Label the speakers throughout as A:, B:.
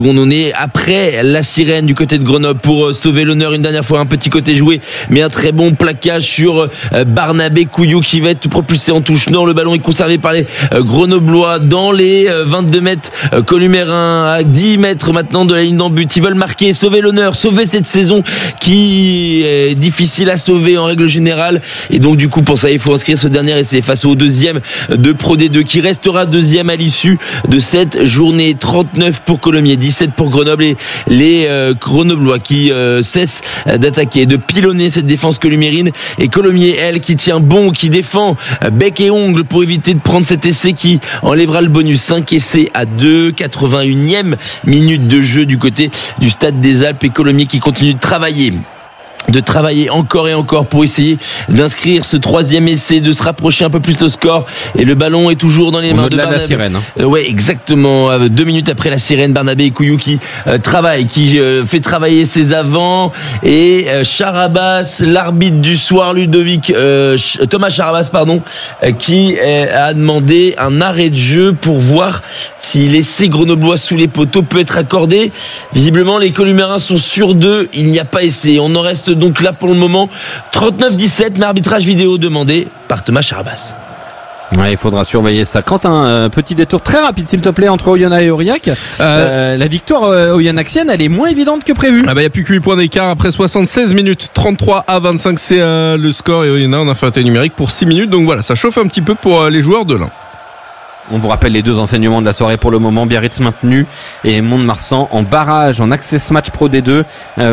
A: On est après la sirène du côté de Grenoble pour sauver l'honneur une dernière fois, un petit côté joué, mais un très bon plaquage sur Barnabé Couillou qui va être propulsé en touche nord. Le ballon est conservé par les Grenoblois dans les 22 mètres. Columérin à 10 mètres maintenant de la ligne d'en but. Ils veulent marquer, sauver l'honneur, sauver cette saison qui est difficile à sauver en règle générale. Et donc du coup pour ça il faut inscrire ce dernier essai face au deuxième de Pro D2 qui restera deuxième à l'issue de cette journée. 39 pour Colomiers, 17 pour Grenoble et les Grenoblois qui cessent d'attaquer, de pilonner cette défense columérine, et Colomiers elle qui tient bon, qui défend bec et ongle pour éviter de prendre cet essai qui enlèvera le bonus. 5 essais à 2, 81e minute de jeu du côté du Stade des Alpes, et Colomiers qui continue de travailler encore et encore pour essayer d'inscrire ce troisième essai, de se rapprocher un peu plus au score, et le ballon est toujours dans les mains de Barnabé.
B: La sirène.
A: Ouais, exactement. 2 minutes après la sirène, Barnabé Couillou qui travaille, qui fait travailler ses avants, et Charabas, l'arbitre du soir, Thomas Charabas, qui a demandé un arrêt de jeu pour voir si l'essai grenoblois sous les poteaux peut être accordé. Visiblement, les Columérins sont sur 2, il n'y a pas essai. On en reste donc là pour le moment 39-17, mais arbitrage vidéo demandé par Thomas Charabas.
B: Ouais, il faudra surveiller ça. Quentin, petit détour très rapide s'il te plaît entre Oyonnax et Aurillac. La victoire oyonnaxienne, elle est moins évidente que prévu.
C: Il n'y a plus que 8 points d'écart après 76 minutes. 33-25 c'est le score, et Oyonnax en infériorité numérique pour 6 minutes. Donc voilà, ça chauffe un petit peu pour les joueurs de l'Ain.
B: On vous rappelle les deux enseignements de la soirée pour le moment: Biarritz maintenu et Mont-de-Marsan en barrage, en access match Pro D2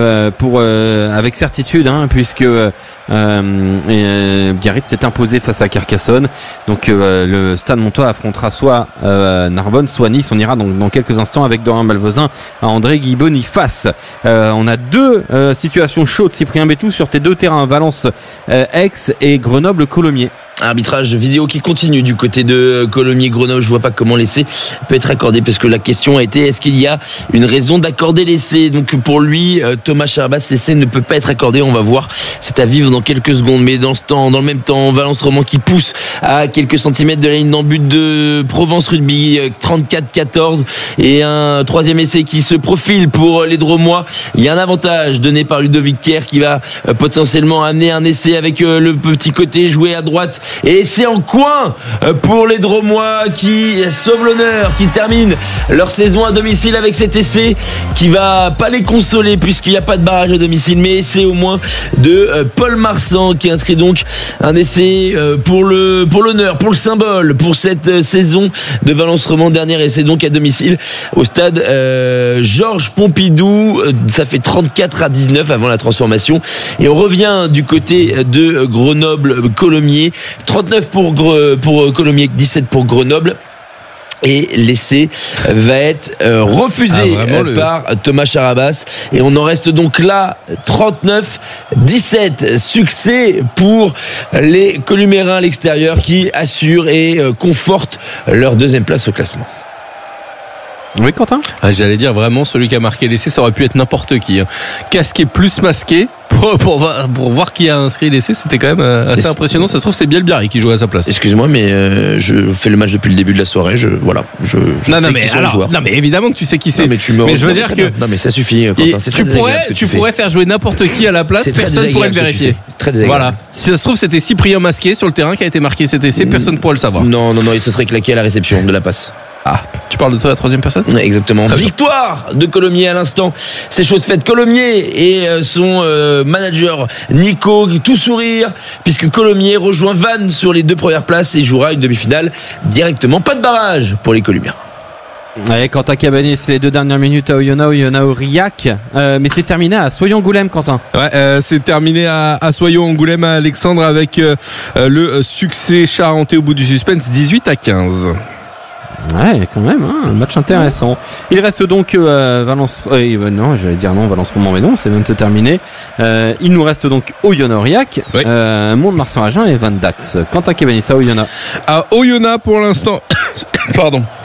B: avec certitude, puisque Biarritz s'est imposé face à Carcassonne. Donc le Stade Montois affrontera soit Narbonne, soit Nice. On ira donc dans quelques instants avec Dorian Malvezin à André Guy Boniface. On a deux situations chaudes, Cyprien Bétou, sur tes deux terrains, Valence Aix et Grenoble Colomiers.
A: Arbitrage vidéo qui continue du côté de Colomiers-Grenoble. Je vois pas comment l'essai peut être accordé, parce que la question a été: est-ce qu'il y a une raison d'accorder l'essai? Donc pour lui, Thomas Charabas, l'essai ne peut pas être accordé. On va voir, c'est à vivre dans quelques secondes. Mais dans le même temps, Valence Roman qui pousse à quelques centimètres de la ligne d'en but de Provence Rugby, 34-14, et un troisième essai qui se profile pour les Dromois. Il y a un avantage donné par Ludovic Kerr qui va potentiellement amener un essai avec le petit côté joué à droite. Et c'est en coin pour les Dromois qui sauvent l'honneur, qui terminent leur saison à domicile avec cet essai qui va pas les consoler puisqu'il n'y a pas de barrage à domicile, mais essai au moins de Paul Marsan qui inscrit donc un essai pour l'honneur, pour le symbole, pour cette saison de Valence Roman. Dernier essai donc à domicile au stade Georges Pompidou. Ça fait 34-19 avant la transformation, et on revient du côté de Grenoble-Colomiers. 39 pour Colomiers, 17 pour Grenoble. Et l'essai va être refusé par Thomas Charabas, et on en reste donc là 39-17. Succès pour les Columérins à l'extérieur qui assurent et confortent leur deuxième place au classement.
B: Oui, Quentin.
C: J'allais dire, vraiment, celui qui a marqué l'essai, ça aurait pu être n'importe qui. Casqué plus masqué pour voir qui a inscrit l'essai, c'était quand même assez impressionnant. Ça se trouve, c'est Bielbiarri qui jouait à sa place.
A: Excuse-moi, mais je fais le match depuis le début de la soirée. Je
C: Non, mais évidemment que tu sais qui c'est.
A: Non, mais je veux dire que. Non, mais ça suffit, Quentin.
C: Tu pourrais faire jouer n'importe qui à la place, personne pourrait le vérifier.
A: C'est très désagréable.
C: Voilà. Si ça se trouve, c'était Cyprien Masqué sur le terrain qui a été marqué cet essai, personne ne pourrait le savoir.
A: Non, il se serait claqué à la réception de la passe.
C: Ah, tu parles de toi, la troisième personne ?
A: Exactement. Victoire de Colomiers à l'instant. C'est chose faite. Colomiers et son manager Nico, tout sourire, puisque Colomiers rejoint Vannes sur les deux premières places et jouera une demi-finale directement. Pas de barrage pour les Columiens.
B: Ouais, Quentin Cabanis, c'est les deux dernières minutes à Oyonnax-Aurillac. Mais c'est terminé à Soyons-Angoulême, Quentin.
C: Ouais, c'est terminé à Soyons-Angoulême, à Alexandre, avec le succès charentais au bout du suspense, 18-15.
B: Ouais, quand même, un match intéressant. Il reste donc Valence. Non, j'allais dire non, Valence Roman, mais non, c'est même terminé. Il nous reste donc Oyonnax-Aurillac, oui. Mont-de-Marsan-Agen et Van Dax. Quentin Cabanis à Oyonnax.
C: À Oyonnax pour l'instant. Pardon.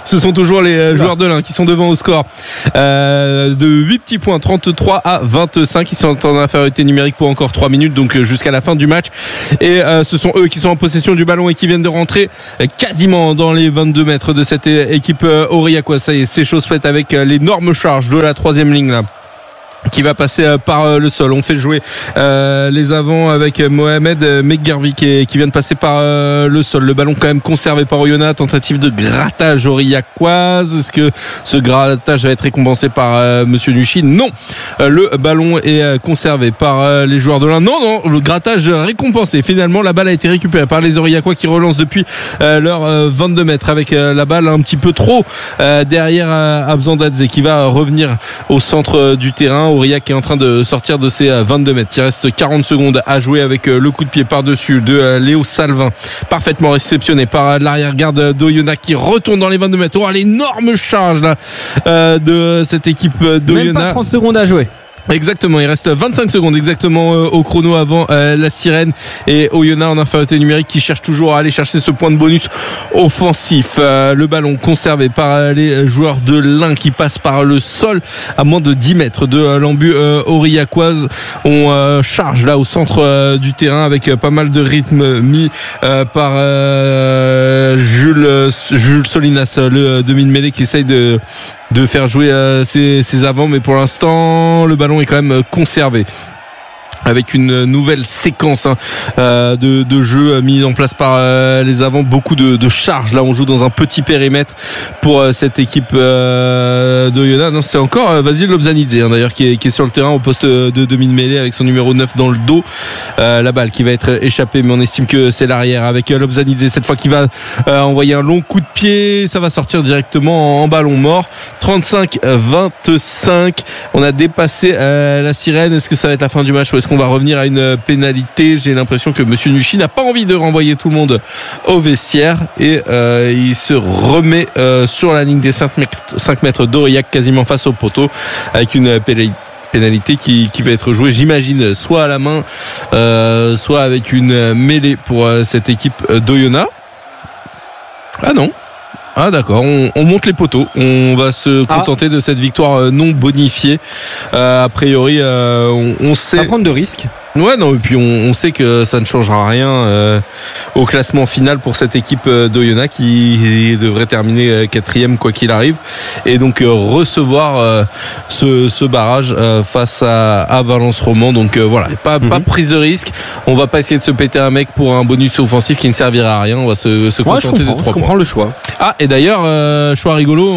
C: ce sont toujours les joueurs de l'Ain qui sont devant au score de 8 petits points, 33 à 25. Ils sont en infériorité numérique pour encore 3 minutes, donc jusqu'à la fin du match. Et ce sont eux qui sont en possession du ballon et qui viennent de rentrer quasiment dans les 22 mètres de cette équipe aurillacoise. Ça y est, c'est chose faite avec l'énorme charge de la 3e ligne là, qui va passer par le sol. On fait jouer les avants avec Mohamed Meggarbi qui vient de passer par le sol. Le ballon quand même conservé par Oyonnax. Tentative de grattage aurillacoise. Est-ce que ce grattage va être récompensé par Monsieur Nuchin? Non. Le ballon est conservé par les joueurs de l'Ain. Non, le grattage récompensé. Finalement, la balle a été récupérée par les Aurillacois qui relancent depuis leurs 22 mètres avec la balle un petit peu trop derrière Abzandadze qui va revenir au centre du terrain. Aurillac est en train de sortir de ses 22 mètres. Il reste 40 secondes à jouer avec le coup de pied par-dessus de Léo Salvin. Parfaitement réceptionné par l'arrière-garde d'Oyonnax qui retourne dans les 22 mètres. Oh, l'énorme charge là, de cette équipe d'Oyonnax.
B: Même pas 30 secondes à jouer.
C: Exactement, il reste 25 secondes exactement au chrono avant la sirène et Oyonnax en infériorité numérique qui cherche toujours à aller chercher ce point de bonus offensif. Le ballon conservé par les joueurs de l'Ain qui passent par le sol à moins de 10 mètres de l'embu aurillacoise. On charge là au centre du terrain avec pas mal de rythme mis par Jules Solinas, le demi de mêlée qui essaye de faire jouer ses avants, mais pour l'instant le ballon est quand même conservé avec une nouvelle séquence de jeu mise en place par les avants. Beaucoup de charges. Là, on joue dans un petit périmètre pour cette équipe d'Oyonnax. C'est encore Vasil Lobzanidze d'ailleurs qui est sur le terrain au poste de demi de mêlée avec son numéro 9 dans le dos. La balle qui va être échappée, mais on estime que c'est l'arrière avec Lobzanidze cette fois qui va envoyer un long coup de pied. Ça va sortir directement en ballon mort. 35-25. On a dépassé la sirène. Est-ce que ça va être la fin du match ou est-ce qu'on va revenir à une pénalité? J'ai l'impression que Monsieur Nuchin n'a pas envie de renvoyer tout le monde au vestiaire et il se remet sur la ligne des 5 mètres d'Aurillac quasiment face au poteau avec une pénalité qui va être jouée, j'imagine, soit à la main soit avec une mêlée pour cette équipe d'Oyonnax. Ah non. Ah d'accord, on monte les poteaux. On va se contenter de cette victoire non bonifiée. A priori, on sait
B: pas prendre de risques.
C: Ouais, non, et puis on sait que ça ne changera rien au classement final pour cette équipe d'Oyonnax qui devrait terminer 4e quoi qu'il arrive et donc recevoir ce barrage face à Valence Roman. Donc voilà, pas prise de risque. On va pas essayer de se péter un mec pour un bonus offensif qui ne servira à rien. On va se contenter de 3 points.
B: Je comprends le choix.
C: Ah, et d'ailleurs, choix rigolo,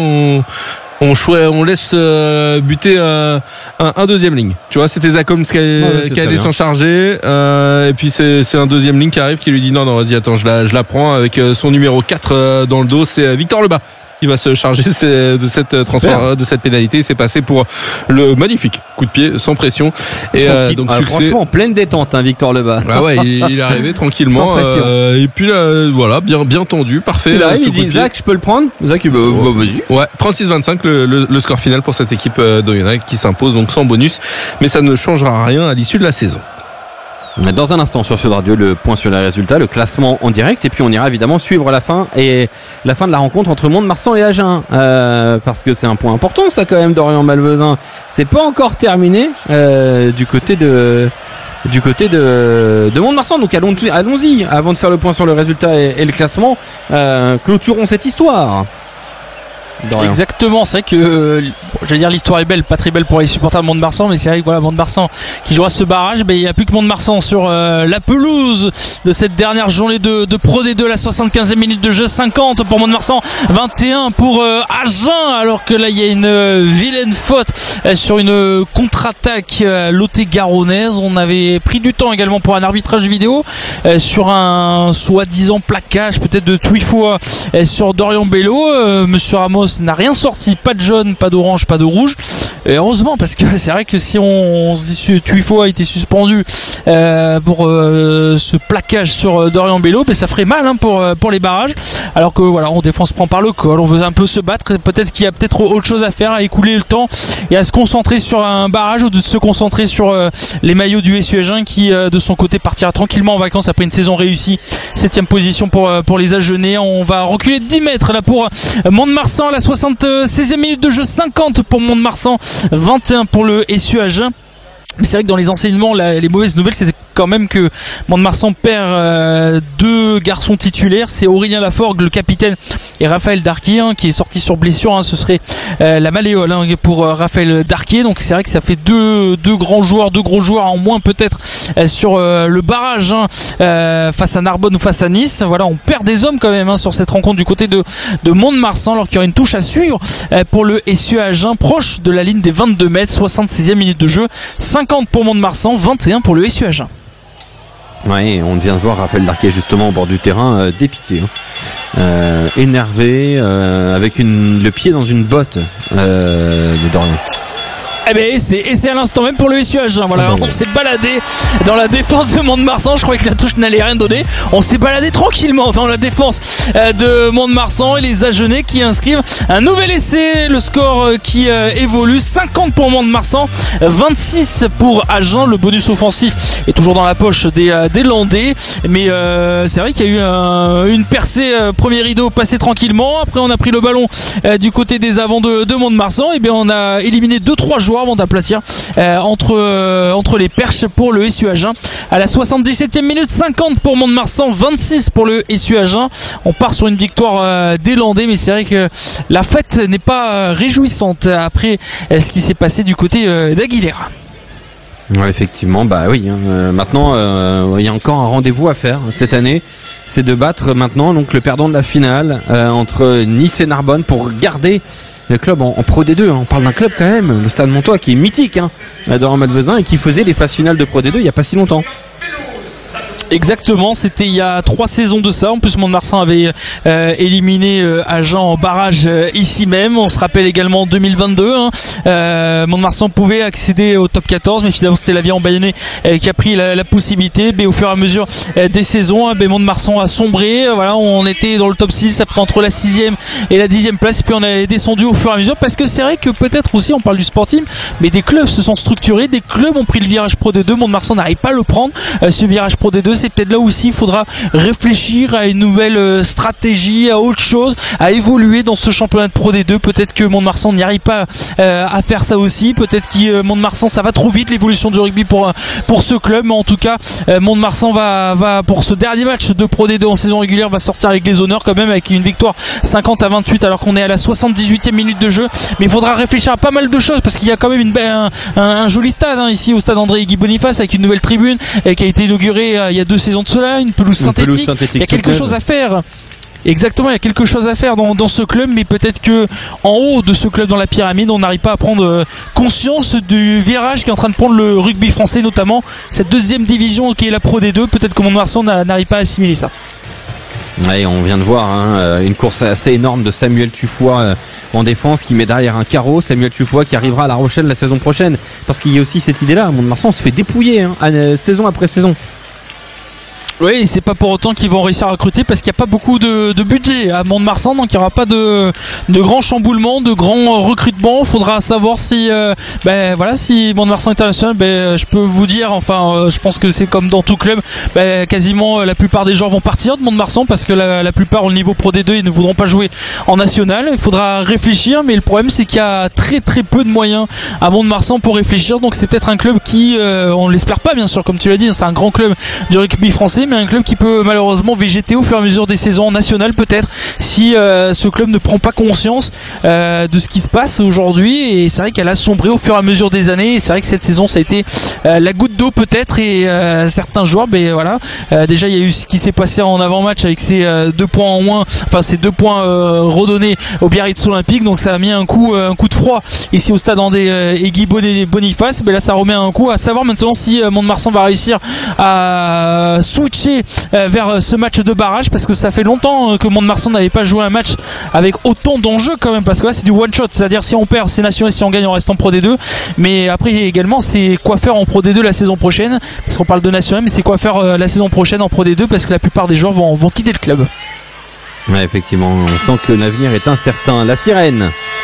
C: on laisse buter un deuxième ligne. Tu vois, c'était Zacom qui allait s'en charger. Et puis c'est un deuxième ligne qui arrive qui lui dit non, vas-y, attends, je la prends avec son numéro 4 dans le dos. C'est Victor Lebas qui va se charger de cette pénalité. C'est passé pour le magnifique coup de pied sans pression et donc succès.
B: Franchement en pleine détente, Victor Lebas.
C: Ah ouais, il est arrivé tranquillement et puis là, voilà, bien tendu, parfait.
B: Et là, il dit Zach, je peux le prendre. Zach, vas-y.
C: Ouais, 36-25 le score final pour cette équipe d'Oyonnax qui s'impose donc sans bonus, mais ça ne changera rien à l'issue de la saison.
B: Dans un instant sur Sud Radio, le point sur les résultats, le classement en direct, et puis on ira évidemment suivre la fin de la rencontre entre Mont-de-Marsan et Agen, parce que c'est un point important ça quand même. Dorian-Malvezin, c'est pas encore terminé du côté de Mont-de-Marsan. Donc allons-y avant de faire le point sur le résultat et le classement. Clôturons cette histoire.
D: Dorian. Exactement, c'est vrai que j'allais dire l'histoire est belle, pas très belle pour les supporters de Mont-de-Marsan, mais c'est vrai que voilà, Mont-de-Marsan qui jouera ce barrage, il n'y a plus que Mont-de-Marsan sur la pelouse de cette dernière journée de Pro D2, la 75e minute de jeu, 50 pour Mont-de-Marsan, 21 pour Agen, alors que là il y a une vilaine faute sur une contre-attaque lot-et-garonnaise. On avait pris du temps également pour un arbitrage vidéo sur un soi-disant plaquage peut-être de Twifo sur Dorian Bello. Monsieur Ramos n'a rien sorti, pas de jaune, pas d'orange, pas de rouge. Et heureusement, parce que c'est vrai que si Tuifo a été suspendu pour ce plaquage sur Dorian Bello, ça ferait mal pour les barrages. Alors que voilà, en défense prend par le col, on veut un peu se battre. Peut-être qu'il y a peut-être autre chose à faire, à écouler le temps et à se concentrer sur un barrage ou de se concentrer sur les maillots du SU Agen qui de son côté partira tranquillement en vacances après une saison réussie. 7ème position pour les Agenais. On va reculer de 10 mètres là pour Mont-de-Marsan, la 76e minute de jeu, 50 pour Mont-de-Marsan, 21 pour le SU Agen. Mais c'est vrai que dans les enseignements, les mauvaises nouvelles, c'est quand même que Mont-de-Marsan perd 2 garçons titulaires. C'est Aurélien Laforgue, le capitaine, et Raphaël Darquier qui est sorti sur blessure. Ce serait la malléole pour Raphaël Darquier. Donc c'est vrai que ça fait deux gros joueurs en moins peut-être sur le barrage face à Narbonne ou face à Nice. Voilà, on perd des hommes quand même sur cette rencontre du côté de Mont-de-Marsan, alors qu'il y aura une touche à suivre pour le SU Agen, proche de la ligne des 22 mètres. 76e minute de jeu, 50 pour Mont-de-Marsan, 21 pour le SU Agen.
B: Ouais, on vient de voir Raphaël Darquier justement au bord du terrain, dépité, énervé, avec le pied dans une botte de Dorian.
D: Eh ben c'est à l'instant même pour le SU Agen. Voilà, on s'est baladé dans la défense de Mont-de-Marsan. Je croyais que la touche n'allait rien donner. On s'est baladé tranquillement dans la défense de Mont-de-Marsan et les Agenais qui inscrivent un nouvel essai. Le score qui évolue, 50 pour Mont-de-Marsan, 26 pour Agen. Le bonus offensif est toujours dans la poche des Landais. Mais c'est vrai qu'il y a eu une percée, premier rideau passé tranquillement. Après on a pris le ballon du côté des avants de Mont-de-Marsan. Et bien on a éliminé 2-3 joueurs avant d'aplatir entre les perches pour le SU Agen. À la 77e minute, 50 pour Mont-de-Marsan, 26 pour le SU Agen. On part sur une victoire des Landais, mais c'est vrai que la fête n'est pas réjouissante après ce qui s'est passé du côté d'Aguilera.
B: Ouais, effectivement, oui. Maintenant, il y a encore un rendez-vous à faire cette année. C'est de battre maintenant donc le perdant de la finale entre Nice et Narbonne pour garder le club en Pro D2. On parle d'un club quand même, le Stade Montois, qui est mythique, Dorian Malvezin, et qui faisait les phases finales de Pro D2 il n'y a pas si longtemps.
D: Exactement, c'était il y a 3 saisons de ça. En plus, Mont-de-Marsan avait éliminé Agen en barrage ici même. On se rappelle également en 2022. Mont-de-Marsan pouvait accéder au top 14, mais finalement c'était l'Aviron Bayonnais qui a pris la possibilité. Mais au fur et à mesure des saisons, Mont-de-Marsan a sombré. Voilà, on était dans le top 6, après entre la 6e et la 10e place. Puis on est descendu au fur et à mesure, parce que c'est vrai que peut-être aussi, on parle du Sporting, mais des clubs se sont structurés, des clubs ont pris le virage Pro D2. Mont-de-Marsan n'arrive pas à le prendre, ce virage Pro D2. C'est peut-être là aussi il faudra réfléchir à une nouvelle stratégie, à autre chose, à évoluer dans ce championnat de Pro D2. Peut-être que Mont-de-Marsan n'y arrive pas à faire ça aussi. Peut-être que Mont-de-Marsan, ça va trop vite l'évolution du rugby pour ce club. Mais en tout cas, Mont-de-Marsan va pour ce dernier match de Pro D2 en saison régulière, va sortir avec les honneurs quand même, avec une victoire 50-28 alors qu'on est à la 78e minute de jeu. Mais il faudra réfléchir à pas mal de choses, parce qu'il y a quand même un joli stade ici au stade André Guy Boniface, avec une nouvelle tribune qui a été inaugurée il y a 2 saisons de cela, une pelouse synthétique. Il y a quelque chose à faire. Exactement, il y a quelque chose à faire dans ce club, mais peut-être que en haut de ce club dans la pyramide, on n'arrive pas à prendre conscience du virage qui est en train de prendre le rugby français, notamment cette 2e division qui est la Pro D2. Peut-être que Mont-de-Marsan n'arrive pas à assimiler ça.
B: Ouais, on vient de voir une course assez énorme de Samuel Tufoy en défense, qui met derrière un carreau. Samuel Tufoy qui arrivera à La Rochelle la saison prochaine, parce qu'il y a aussi cette idée-là. Mont-de-Marsan se fait dépouiller saison après saison.
D: Oui, c'est pas pour autant qu'ils vont réussir à recruter, parce qu'il n'y a pas beaucoup de budget à Mont-de-Marsan, donc il n'y aura pas de grands chamboulements, de grands recrutements. Il faudra savoir si si Mont-de-Marsan International, je peux vous dire, je pense que c'est comme dans tout club, quasiment la plupart des gens vont partir de Mont-de-Marsan, parce que la plupart ont le niveau Pro D2 et ne voudront pas jouer en national. Il faudra réfléchir, mais le problème c'est qu'il y a très très peu de moyens à Mont-de-Marsan pour réfléchir. Donc c'est peut-être un club qui, on l'espère pas bien sûr, comme tu l'as dit, c'est un grand club du rugby français, mais un club qui peut malheureusement végéter au fur et à mesure des saisons nationales, peut-être, si ce club ne prend pas conscience de ce qui se passe aujourd'hui. Et c'est vrai qu'elle a sombré au fur et à mesure des années, et c'est vrai que cette saison ça a été la goutte d'eau peut-être, et certains joueurs, déjà il y a eu ce qui s'est passé en avant-match avec ces 2 points en moins, ces 2 points redonnés au Biarritz Olympique, donc ça a mis un coup de froid ici au stade André et Guy Boniface. Là ça remet un coup, à savoir maintenant si Mont-de-Marsan va réussir à switcher switcher vers ce match de barrage, parce que ça fait longtemps que Mont-de-Marsan n'avait pas joué un match avec autant d'enjeux quand même, parce que là c'est du one shot, c'est-à-dire si on perd c'est national, si on gagne on reste en Pro D2, mais après également c'est quoi faire en Pro D2 la saison prochaine, parce qu'on parle de national, mais c'est quoi faire la saison prochaine en Pro D2, parce que la plupart des joueurs vont quitter le club.
B: Ouais, effectivement, on sent que l'avenir est incertain. La sirène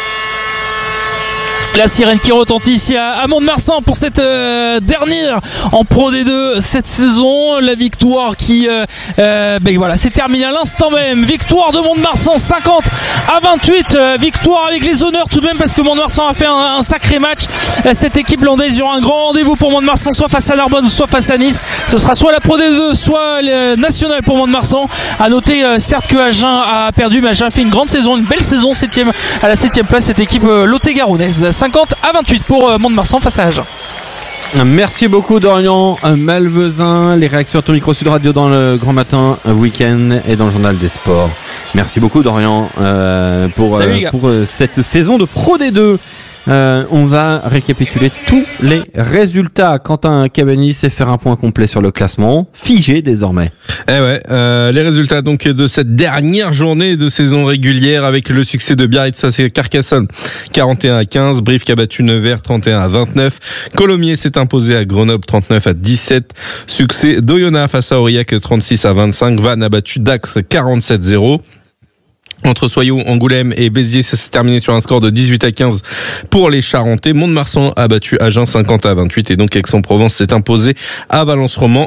D: qui retentit ici à Mont-de-Marsan pour cette dernière en Pro D2 cette saison. La victoire qui s'est terminée à l'instant même. Victoire de Mont-de-Marsan 50-28. Victoire avec les honneurs tout de même, parce que Mont-de-Marsan a fait un sacré match. Cette équipe landaise, il y aura un grand rendez-vous pour Mont-de-Marsan, soit face à Narbonne, soit face à Nice. Ce sera soit la Pro D2, soit le national pour Mont-de-Marsan. À noter certes que Agen a perdu, mais Agen a fait une grande saison, une belle saison, à la 7e place cette équipe lot-et-garonnaise. 50-28 pour Mont-de-Marsan face à Agen.
B: Merci beaucoup Dorian Malvezin. Les réactions à ton micro Sud Radio dans le Grand Matin Week-end et dans le Journal des Sports. Merci beaucoup Dorian pour cette saison de Pro D2. On va récapituler tous les résultats. Quentin Cabanis sait faire un point complet sur le classement, figé désormais.
C: Les résultats donc de cette dernière journée de saison régulière, avec le succès de Biarritz face à Carcassonne 41-15, Brive qui a battu Nevers 31-29, Colomiers s'est imposé à Grenoble 39-17, succès d'Oyonnax face à Aurillac 36-25, Vannes a battu Dax 47-0. Entre Soyaux, Angoulême et Béziers, ça s'est terminé sur un score de 18-15 pour les Charentais. Mont-de-Marsan a battu Agen 50-28 et donc Aix-en-Provence s'est imposé à Valence-Roman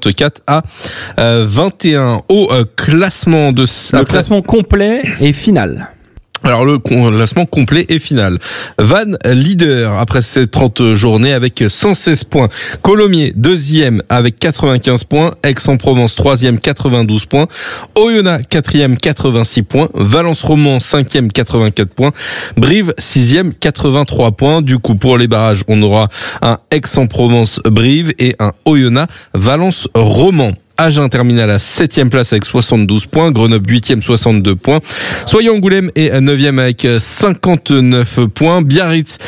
C: 34-21. Au classement de...
B: Le classement complet et final.
C: Alors le classement complet et final. Vannes leader après ces 30 journées avec 116 points. Colomiers deuxième avec 95 points. Aix-en-Provence troisième 92 points. Oyonnax quatrième 86 points. Valence-Roman cinquième 84 points. Brive sixième 83 points. Du coup pour les barrages on aura un Aix-en-Provence-Brive et un Oyonnax-Valence-Roman. Agen termine à la 7e place avec 72 points, Grenoble 8e 62 points, Soyaux-Angoulême est 9e avec 59 points, Biarritz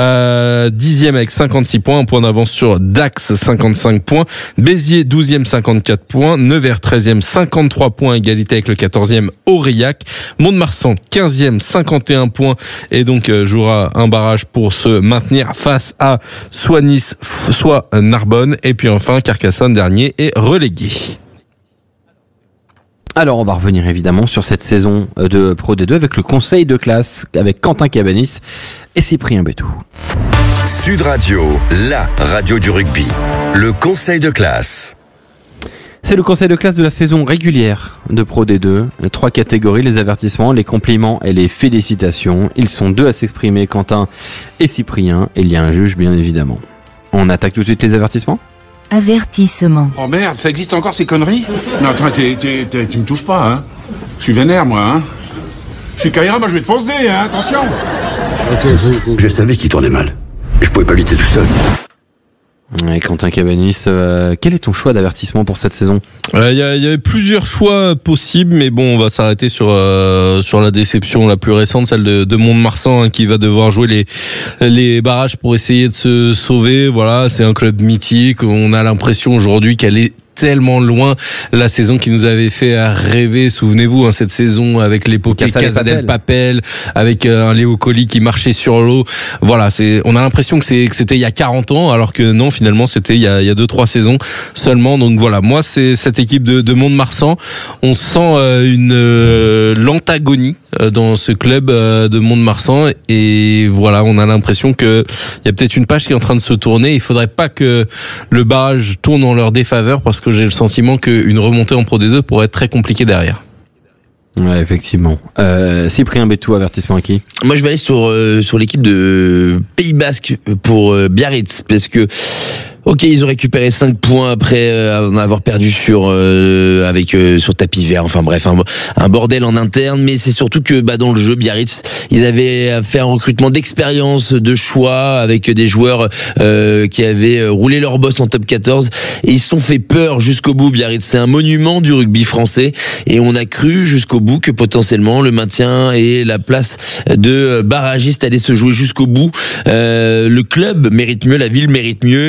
C: 10e avec 56 points, un point d'avance sur Dax 55 points, Béziers 12e 54 points, Nevers 13e 53 points, égalité avec le 14e Aurillac, Mont-de-Marsan 15e 51 points et donc jouera un barrage pour se maintenir face à soit Nice, soit Narbonne, et puis enfin Carcassonne dernier est relégué.
B: Alors on va revenir évidemment sur cette saison de Pro D2 avec le conseil de classe, avec Quentin Cabanis et Cyprien Bétou.
E: Sud Radio, la radio du rugby. Le conseil de classe.
B: C'est le conseil de classe de la saison régulière de Pro D2. 3 catégories, les avertissements, les compliments et les félicitations. Ils sont 2 à s'exprimer, Quentin et Cyprien. Et il y a un juge bien évidemment. On attaque tout de suite les avertissements ?
F: Avertissement.
G: Oh merde, ça existe encore ces conneries? Non, attends, tu me touches pas, hein. Je suis vénère, moi, hein. Je suis Kaira, moi je vais te foncer, hein, attention.
H: Je savais qu'il tournait mal. Je pouvais pas lutter tout seul.
B: Ouais, Quentin Cabanis, quel est ton choix d'avertissement pour cette saison ?
C: Il y avait plusieurs choix possibles, mais bon, on va s'arrêter sur la déception la plus récente, celle de Mont-de-Marsan, hein, qui va devoir jouer les barrages pour essayer de se sauver. Voilà, c'est un club mythique. On a l'impression aujourd'hui qu'elle est tellement loin, la saison qui nous avait fait rêver, souvenez-vous, hein, cette saison avec l'épopée Casa del Papel, avec un Léo Colli qui marchait sur l'eau. Voilà, on a l'impression que c'était il y a 40 ans, alors que non, finalement c'était il y a 2-3 saisons seulement. Donc voilà, moi c'est cette équipe de Mont-de-Marsan, on sent l'antagonie dans ce club de Mont-de-Marsan, et voilà, on a l'impression que il y a peut-être une page qui est en train de se tourner. Il faudrait pas que le barrage tourne en leur défaveur, parce que j'ai le sentiment qu'une remontée en Pro D2 pourrait être très compliquée derrière.
B: Ouais, effectivement. Cyprien Bétou, avertissement à qui ?
A: Moi, je vais aller sur l'équipe de Pays Basque pour Biarritz, parce que ok, ils ont récupéré 5 points après en avoir perdu sur tapis vert. Enfin bref, un bordel en interne. Mais c'est surtout que dans le jeu, Biarritz, ils avaient fait un recrutement d'expérience, de choix, avec des joueurs qui avaient roulé leur boss en top 14. Et ils se sont fait peur jusqu'au bout. Biarritz, c'est un monument du rugby français. Et on a cru jusqu'au bout que potentiellement le maintien et la place de barragiste allaient se jouer jusqu'au bout. Le club mérite mieux, la ville mérite mieux. Et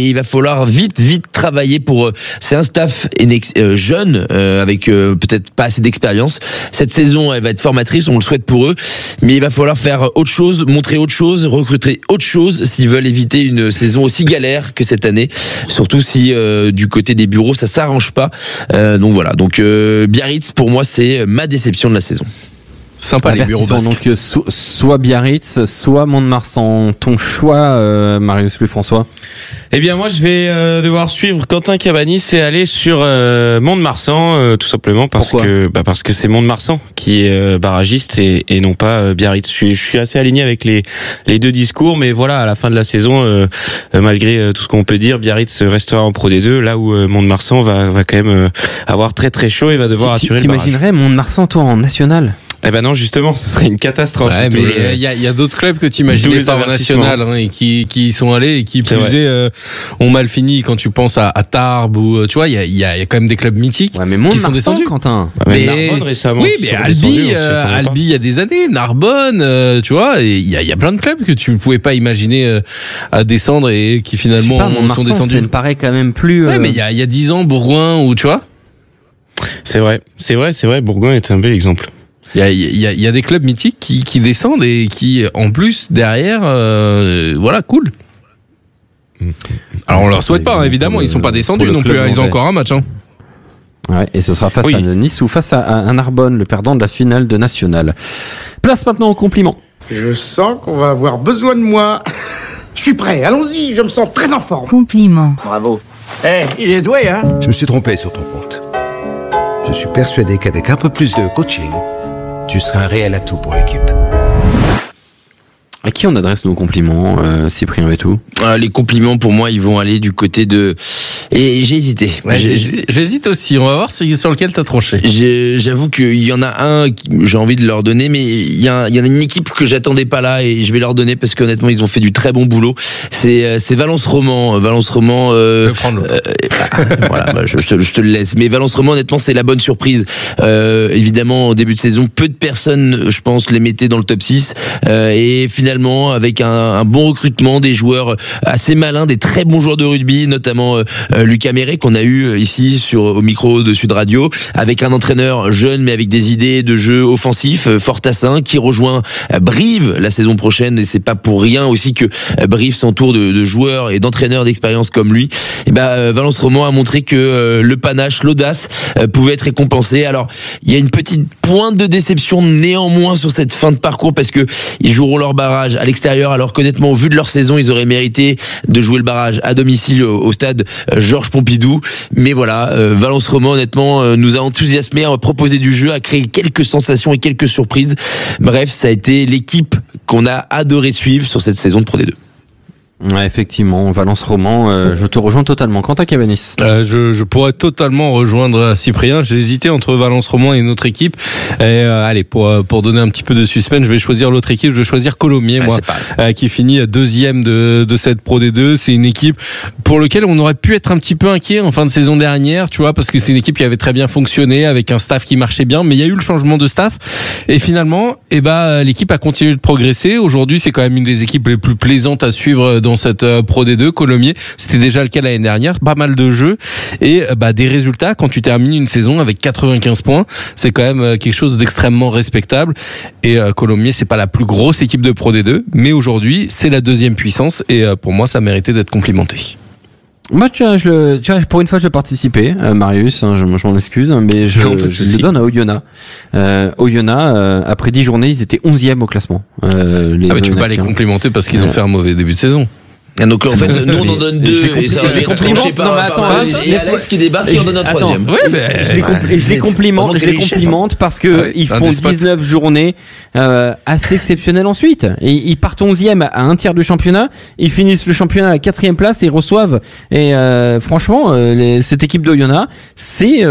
A: il va falloir vite travailler pour. C'est un staff jeune avec peut-être pas assez d'expérience. Cette saison, elle va être formatrice, on le souhaite pour eux, mais il va falloir faire autre chose, montrer autre chose, recruter autre chose s'ils veulent éviter une saison aussi galère que cette année. Surtout si du côté des bureaux ça s'arrange pas. Donc voilà. Donc Biarritz pour moi c'est ma déception de la saison.
C: Sympa les bureaux basques.
B: Donc soit Biarritz, soit Mont-de-Marsan. Ton choix, Marius Louis-François?
I: Eh bien moi je vais devoir suivre Quentin Cabanis et aller sur Mont-de-Marsan tout simplement parce que c'est Mont-de-Marsan qui est barragiste et non pas Biarritz. Je suis assez aligné avec les deux discours, mais voilà, à la fin de la saison, malgré tout ce qu'on peut dire, Biarritz restera en Pro D2, là où Mont-de-Marsan va quand même avoir très très chaud et va devoir assurer le barrage.
B: T'imaginerais Mont-de-Marsan toi en national?
I: Eh ben non, justement, ce serait une catastrophe.
C: Ouais, mais il y a d'autres clubs que tu imaginais pas en national et qui y sont allés et qui ont mal fini quand tu penses à Tarbes ou tu vois, il y a quand même des clubs mythiques qui sont descendus.
B: Quentin.
I: Mais Narbonne récemment.
C: Oui, mais Albi il y a des années, Narbonne, tu vois, il y a plein de clubs que tu ne pouvais pas imaginer à descendre et qui finalement sont descendus.
B: Ça me paraît quand même plus.
C: Ouais, mais il y a 10 ans, Bourgoin ou tu vois.
I: C'est vrai. Bourgoin est un bel exemple.
C: Il y a des clubs mythiques qui descendent et qui, en plus, derrière, voilà, cool. Alors, on leur souhaite pas, évidemment, ils sont pas descendus non plus, ils ont encore un match.
B: Ouais, et ce sera face à Nice ou face à Narbonne, le perdant de la finale de National. Place maintenant au compliment.
J: Je sens qu'on va avoir besoin de moi. Je suis prêt, allons-y, je me sens très en forme.
F: Compliment.
J: Bravo. Il est doué, hein?
H: Je me suis trompé sur ton compte. Je suis persuadé qu'avec un peu plus de coaching, tu seras un réel atout pour l'équipe.
B: À qui on adresse nos compliments, Cyprien Vetou?
A: Les compliments pour moi ils vont aller du côté de... Et j'ai hésité.
C: Ouais, j'hésite aussi, on va voir sur lequel t'as tranché.
A: J'avoue qu'il y en a un que j'ai envie de leur donner, mais il y en a une équipe que j'attendais pas là et je vais leur donner parce qu'honnêtement ils ont fait du très bon boulot. C'est Valence Roman.
C: Je vais prendre l'autre.
A: Voilà, je te le laisse. Mais Valence Roman honnêtement c'est la bonne surprise. Évidemment au début de saison peu de personnes je pense les mettaient dans le top 6 et finalement avec un bon recrutement, des joueurs assez malins, des très bons joueurs de rugby, notamment Lucas Méret qu'on a eu ici au micro de Sud Radio, avec un entraîneur jeune mais avec des idées de jeu offensif, Fortassin, qui rejoint Brive la saison prochaine et c'est pas pour rien aussi que Brive s'entoure de joueurs et d'entraîneurs d'expérience comme lui. Et Valence Roman a montré que le panache, l'audace pouvait être récompensé. Alors il y a une petite pointe de déception néanmoins sur cette fin de parcours parce que ils joueront leur barrage à l'extérieur alors qu'honnêtement au vu de leur saison ils auraient mérité de jouer le barrage à domicile au stade Georges Pompidou, mais voilà, Valence Roman honnêtement nous a enthousiasmé, a proposé du jeu, a créé quelques sensations et quelques surprises. Bref, ça a été l'équipe qu'on a adoré suivre sur cette saison de Pro D2.
B: Ouais, effectivement, Valence Roman, je te rejoins totalement. Quentin Cabanis.
C: Je pourrais totalement rejoindre Cyprien. J'ai hésité entre Valence Roman et une autre équipe. Et allez, pour donner un petit peu de suspense, je vais choisir l'autre équipe. Je vais choisir Colomiers, qui finit deuxième de cette Pro D2. C'est une équipe pour laquelle on aurait pu être un petit peu inquiet en fin de saison dernière, tu vois, parce que c'est une équipe qui avait très bien fonctionné avec un staff qui marchait bien, mais il y a eu le changement de staff. Et finalement, l'équipe a continué de progresser. Aujourd'hui, c'est quand même une des équipes les plus plaisantes à suivre dans cette Pro D2. Colomiers, c'était déjà le cas l'année dernière, pas mal de jeux et des résultats quand tu termines une saison avec 95 points, c'est quand même quelque chose d'extrêmement respectable. Et Colomiers, c'est pas la plus grosse équipe de Pro D2, mais aujourd'hui c'est la deuxième puissance et pour moi ça méritait d'être complimenté.
B: Moi, pour une fois, je vais participer, Marius, je m'en excuse, mais je le donne à Oyonnax. Oyonnax, après 10 journées, ils étaient 11e au classement.
C: Mais tu peux pas les complimenter parce qu'ils ont fait un mauvais début de saison.
A: Et donc en fait nous on en donne 2 et ça je les complimente et Alex qui débarque et on donne un troisième.
B: Je les complimente parce que ils font 19 journées assez exceptionnelles ensuite et ils partent 11e à un tiers du championnat, ils finissent le championnat à la 4e place et reçoivent et franchement cette équipe d'Oyonnax c'est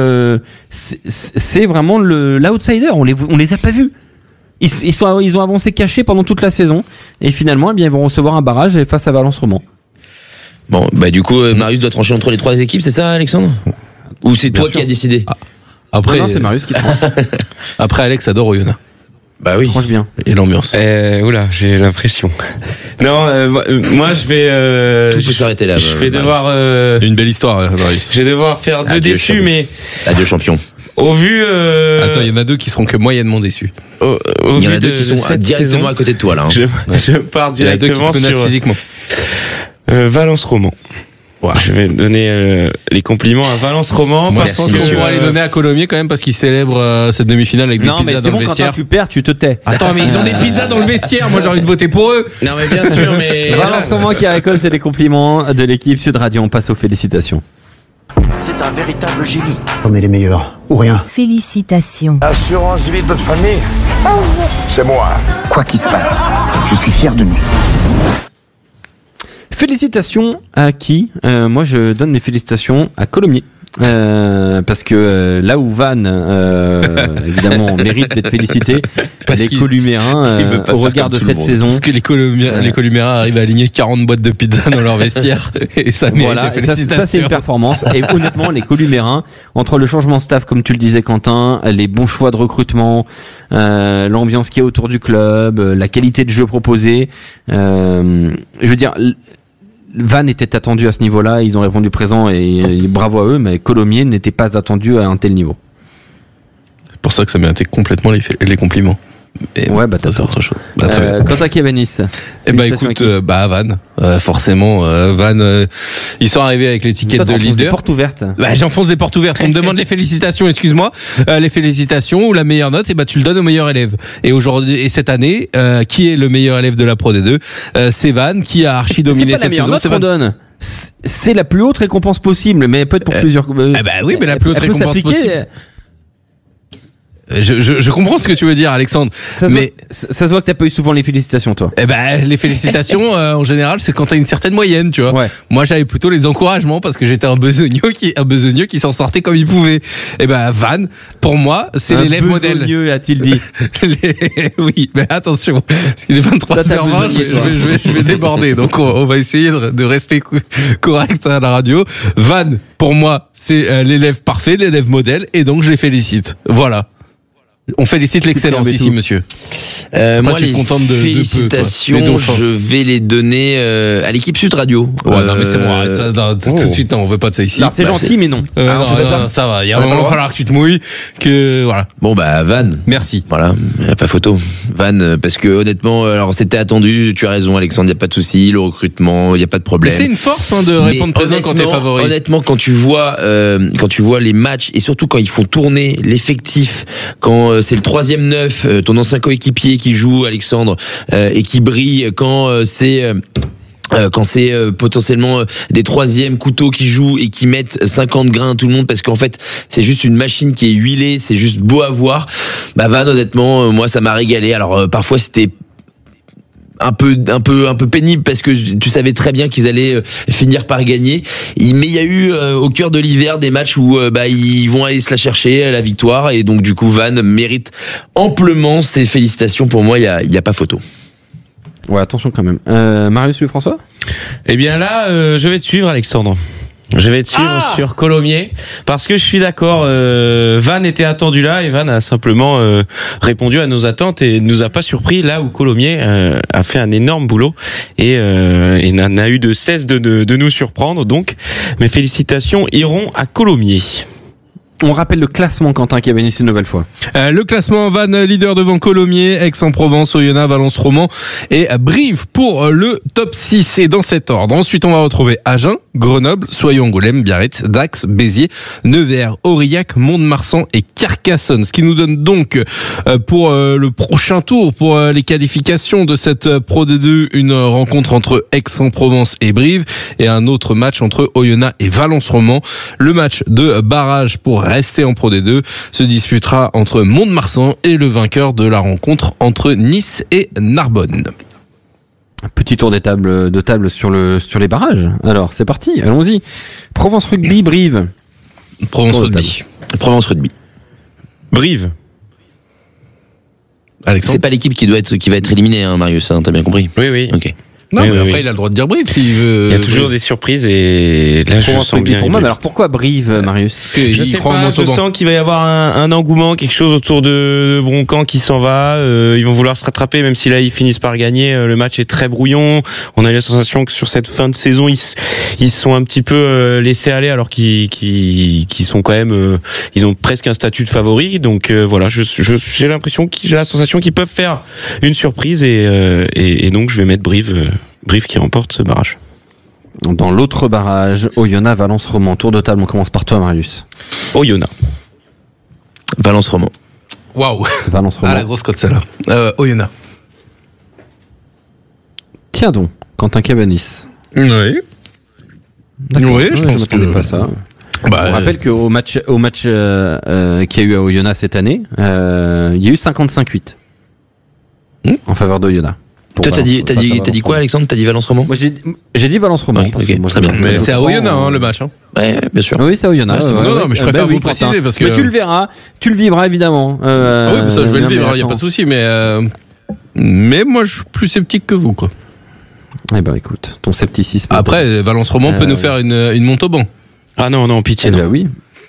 B: vraiment l'outsider, on les a pas vus. Ils ont avancé cachés pendant toute la saison et finalement ils vont recevoir un barrage face à Valence Roman.
A: Bon du coup Marius doit trancher entre les 3 équipes, c'est ça Alexandre? Ou c'est toi qui as décidé?
C: Après
B: non, c'est Marius qui tranche.
C: Après Alex adore Oyonnax.
A: Bah oui.
B: Tranche bien.
C: Et l'ambiance.
I: Oula, j'ai l'impression. Non, moi je vais.
A: Tout peut s'arrêter là.
I: Je vais devoir.
C: Une belle histoire.
I: Je vais devoir faire deux déçus, mais.
A: Adieu champion.
I: Au vu.
C: Attends, il y en a deux qui seront que moyennement déçus.
A: Il y en a deux qui sont directement à côté de toi là.
I: Je pars directement
C: il y en a deux qui te connaissent physiquement.
I: Valence Roman. Je vais donner les compliments à Valence Roman.
C: Moi,
I: parce
C: je pense qu'on va les donner à Colomiers quand même parce qu'ils célèbrent cette demi-finale avec des pizzas dans le vestiaire.
B: Quand tu perds, tu te tais.
C: Attends, mais ils ont des pizzas dans le vestiaire. Moi, j'ai envie de voter pour eux.
I: Non, mais bien sûr, mais.
B: Valence Roman qui récolte les compliments de l'équipe Sud Radio. On passe aux félicitations.
K: C'est un véritable génie. On est les meilleurs, ou rien.
F: Félicitations.
K: Assurance vie de votre famille, c'est moi. Quoi qu'il se passe, je suis fier de nous.
B: Félicitations à qui moi je donne mes félicitations à Colomiers. Parce que là où Vannes évidemment mérite d'être félicité, les Columérains au regard de cette saison,
C: parce que les Columérains arrivent à aligner 40 boîtes de pizza dans leur vestiaire et ça mérite des félicitations.
B: Ça c'est une performance. Et honnêtement, les Columérains, entre le changement de staff comme tu le disais Quentin, les bons choix de recrutement, l'ambiance qui est autour du club, la qualité de jeu proposée, je veux dire, Vannes était attendu à ce niveau-là, ils ont répondu présent et bravo à eux, mais Colomiers n'était pas attendu à un tel niveau.
C: C'est pour ça que ça méritait complètement les compliments.
B: Et ouais, bah t'as
C: c'est autre chose.
B: Quentin Cabanis.
C: Eh bah écoute, à Vannes, forcément, Vannes, ils sont arrivés avec l'étiquette de leader.
B: Des portes ouvertes.
C: Bah j'enfonce des portes ouvertes. On me demande les félicitations, excuse-moi, les félicitations ou la meilleure note, et bah tu le donnes au meilleur élève. Et aujourd'hui et cette année, qui est le meilleur élève de la Pro D2 ? C'est Vannes qui a archi dominé cette saison.
B: C'est pas la meilleure note qu'on donne. C'est la plus haute récompense possible, mais peut-être pour plusieurs.
C: Bah oui, mais la plus haute récompense possible. Je comprends ce que tu veux dire, Alexandre.
B: Ça se voit que t'as pas eu souvent les félicitations, toi.
C: Eh ben, les félicitations, en général, c'est quand t'as une certaine moyenne, tu vois. Ouais. Moi, j'avais plutôt les encouragements parce que j'étais un besogneux qui s'en sortait comme il pouvait. Eh ben, Vannes, pour moi, c'est l'élève modèle.
B: Besogneux, a-t-il dit.
C: Oui, mais attention, parce qu'il est 23h20, je vais déborder. Donc, on va essayer de rester correct à la radio. Vannes, pour moi, c'est l'élève parfait, l'élève modèle, et donc je les félicite. Voilà. On félicite l'excellence ici, monsieur.
A: Moi, les félicitations, je vais les donner à l'équipe Sud Radio.
C: Ouais, non, mais c'est bon, arrête ça, tout de suite, non, on veut pas de ça ici.
B: Non, c'est gentil, mais non.
C: Non, ça va. Il va falloir que tu te mouilles, voilà.
A: Bon, bah, Vannes.
C: Merci.
A: Voilà, y a pas photo. Vannes, parce que honnêtement, alors c'était attendu, tu as raison, Alexandre, y a pas de souci, le recrutement, y a pas de problème.
C: Mais c'est une force, de répondre présent quand t'es favori.
A: Honnêtement, quand tu vois les matchs et surtout quand ils font tourner l'effectif, quand c'est le 3e neuf, ton ancien coéquipier qui joue, Alexandre, et qui brille, quand c'est potentiellement des 3e couteaux qui jouent et qui mettent 50 grains à tout le monde parce qu'en fait c'est juste une machine qui est huilée, c'est juste beau à voir. Bah Vannes, honnêtement, moi ça m'a régalé. Alors parfois c'était un peu pénible parce que tu savais très bien qu'ils allaient finir par gagner, mais il y a eu au cœur de l'hiver des matchs où ils vont aller se la chercher la victoire, et donc du coup Vannes mérite amplement ses félicitations. Pour moi, il y a pas photo.
B: Ouais, attention quand même. Marius ou François ?
I: Eh bien là, je vais te suivre, Alexandre. Je vais te suivre sur Colomiers parce que je suis d'accord. Vannes était attendu là et Vannes a simplement répondu à nos attentes et nous a pas surpris là où Colomiers a fait un énorme boulot et n'a eu de cesse de nous surprendre. Donc mes félicitations iront à Colomiers.
B: On rappelle le classement, Quentin Cabanis, une nouvelle fois.
C: Le classement, Vannes leader devant Colomiers, Aix-en-Provence, Oyonnax, Valence Roman et Brive pour le top 6. Et dans cet ordre. Ensuite, on va retrouver Agen, Grenoble, Soyons-Angoulême, Biarritz, Dax, Béziers, Nevers, Aurillac, Mont-de-Marsan et Carcassonne. Ce qui nous donne donc pour le prochain tour, pour les qualifications de cette Pro D2, une rencontre entre Aix-en-Provence et Brive et un autre match entre Oyonnax et Valence Roman. Le match de barrage pour rester en Pro D2 se disputera entre Mont-de-Marsan et le vainqueur de la rencontre entre Nice et Narbonne.
B: Un petit tour de table sur les barrages. Alors, c'est parti, allons-y. Provence Rugby, Brive.
C: Provence Rugby.
I: Brive.
A: Alexandre. C'est pas l'équipe qui va être éliminée, hein, Marius, hein, t'as bien compris ?
I: Oui.
A: Ok.
C: Non,
I: Oui,
C: mais
I: oui,
C: après,
I: oui.
C: il a le droit de dire Brive s'il veut.
I: Il y a toujours des surprises et là, je
B: Pour un
I: sens
B: rugby
I: bien.
B: pour
I: les
B: moi, mais
I: Blues.
B: alors pourquoi Brive, Marius?
C: Parce qu'il
I: Je sais
C: croit au
I: pas, je
C: Montauban.
I: sens qu'il va y avoir un engouement, quelque chose autour de Broncan qui s'en va. Ils vont vouloir se rattraper, même si là ils finissent par gagner. Le match est très brouillon. On a la sensation que sur cette fin de saison, ils se sont un petit peu laissés aller, alors qu'ils sont quand même, ils ont presque un statut de favori. Donc voilà, j'ai l'impression, j'ai la sensation qu'ils peuvent faire une surprise et donc je vais mettre Brive qui remporte ce barrage.
B: Dans l'autre barrage, Oyonnax, Valence Roman. Tour de table, on commence par toi, Marius.
I: Oyonnax.
A: Valence Roman.
C: Waouh.
B: Valence Roman.
C: Ah, la grosse cote, celle-là. Oyonnax.
B: Tiens donc, Quentin Cabanis.
C: Oui.
B: D'accord.
C: Oui, je pense
B: m'attendais
C: que
B: pas à ça.
C: Bah,
B: On rappelle qu'au match qu'il y a eu à Oyonnax cette année, il y a eu 55-8 en faveur d'Oyonnax.
A: Toi, t'as dit quoi, Alexandre? T'as dit Valence Roman?
B: Moi, j'ai dit Valence Roman.
A: Oui,
B: parce
A: ok,
B: que moi,
A: très bien.
C: Mais c'est à Oyonnax, le match.
A: Ouais, bien sûr.
B: Oui, c'est à Oyonnax.
C: Non, mais je préfère vous préciser parce que.
B: Mais tu le verras, tu le vivras évidemment.
C: Oui, mais ça, je vais le vivre, il n'y a pas de souci, mais moi, je suis plus sceptique que vous, quoi.
B: Eh ben, écoute, ton scepticisme.
C: Après, Valence Roman peut nous faire une Montauban.
I: Ah non, pitié,
B: Eh
I: non.
B: ben oui.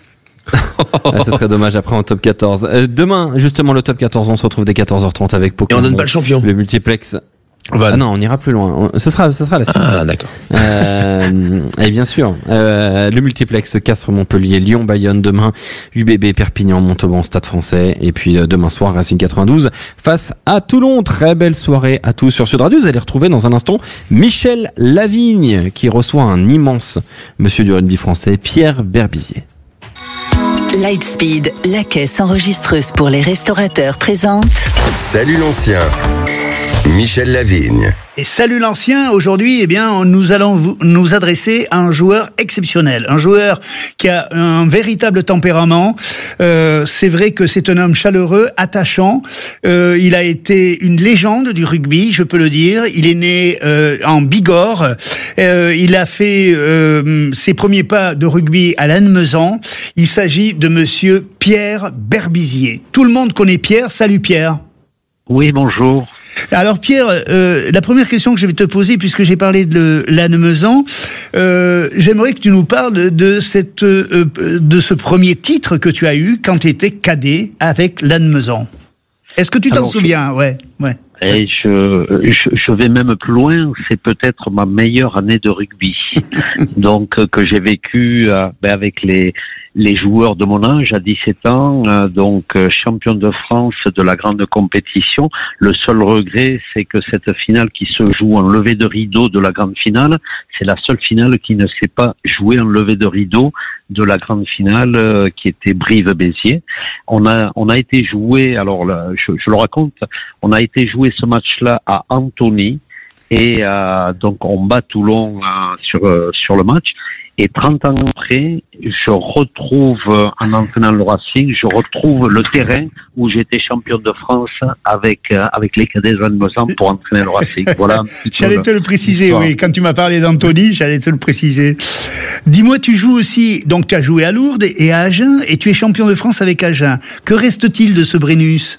B: Ça serait dommage après en top 14. Demain, justement, le top 14, on se retrouve dès 14h30 avec
A: Et
B: Pokémon.
A: on donne pas le champion.
B: Le multiplex. Ah non, on ira plus loin. Ce sera la suite.
A: Ah, d'accord.
B: Et bien sûr, le multiplex Castres Montpellier, Lyon Bayonne demain, UBB Perpignan Montauban Stade Français, et puis demain soir Racing 92 face à Toulon. Très belle soirée à tous sur Sud Radio. Vous allez retrouver dans un instant Michel Lavigne qui reçoit un immense monsieur du rugby français, Pierre Berbizier.
F: Lightspeed, la caisse enregistreuse pour les restaurateurs présente.
E: Salut l'ancien. Michel Lavigne.
L: Et salut l'ancien, aujourd'hui, eh bien, nous allons nous adresser à un joueur exceptionnel, un joueur qui a un véritable tempérament. C'est vrai que c'est un homme chaleureux, attachant. Il a été une légende du rugby, je peux le dire. Il est né en Bigorre. Il a fait ses premiers pas de rugby à Lannemezan. Il s'agit de monsieur Pierre Berbizier. Tout le monde connaît Pierre. Salut Pierre.
M: Oui, bonjour.
L: Alors Pierre, la première question que je vais te poser, puisque j'ai parlé de Lannemezan, j'aimerais que tu nous parles de ce premier titre que tu as eu quand tu étais cadet avec Lannemezan. Est-ce que tu t'en souviens? Ouais.
M: Et je vais même plus loin, c'est peut-être ma meilleure année de rugby. Donc, que j'ai vécu avec les joueurs de mon âge à 17 ans, donc champion de France de la grande compétition. Le seul regret, c'est que cette finale qui se joue en levée de rideau de la grande finale, c'est la seule finale qui ne s'est pas jouée en levée de rideau de la grande finale qui était Brive-Béziers. On a été joué, alors là, je le raconte, on a été joué ce match-là à Antony et donc on bat Toulon sur le match. Et 30 ans après, je retrouve, en entraînant le Racing, je retrouve le terrain où j'étais champion de France avec les cadets de Lannemezan pour entraîner le Racing. Voilà.
L: J'allais te le préciser, oui. Quand tu m'as parlé d'Antony, j'allais te le préciser. Dis-moi, tu joues aussi, donc tu as joué à Lourdes et à Agen, et tu es champion de France avec Agen. Que reste-t-il de ce Brennus?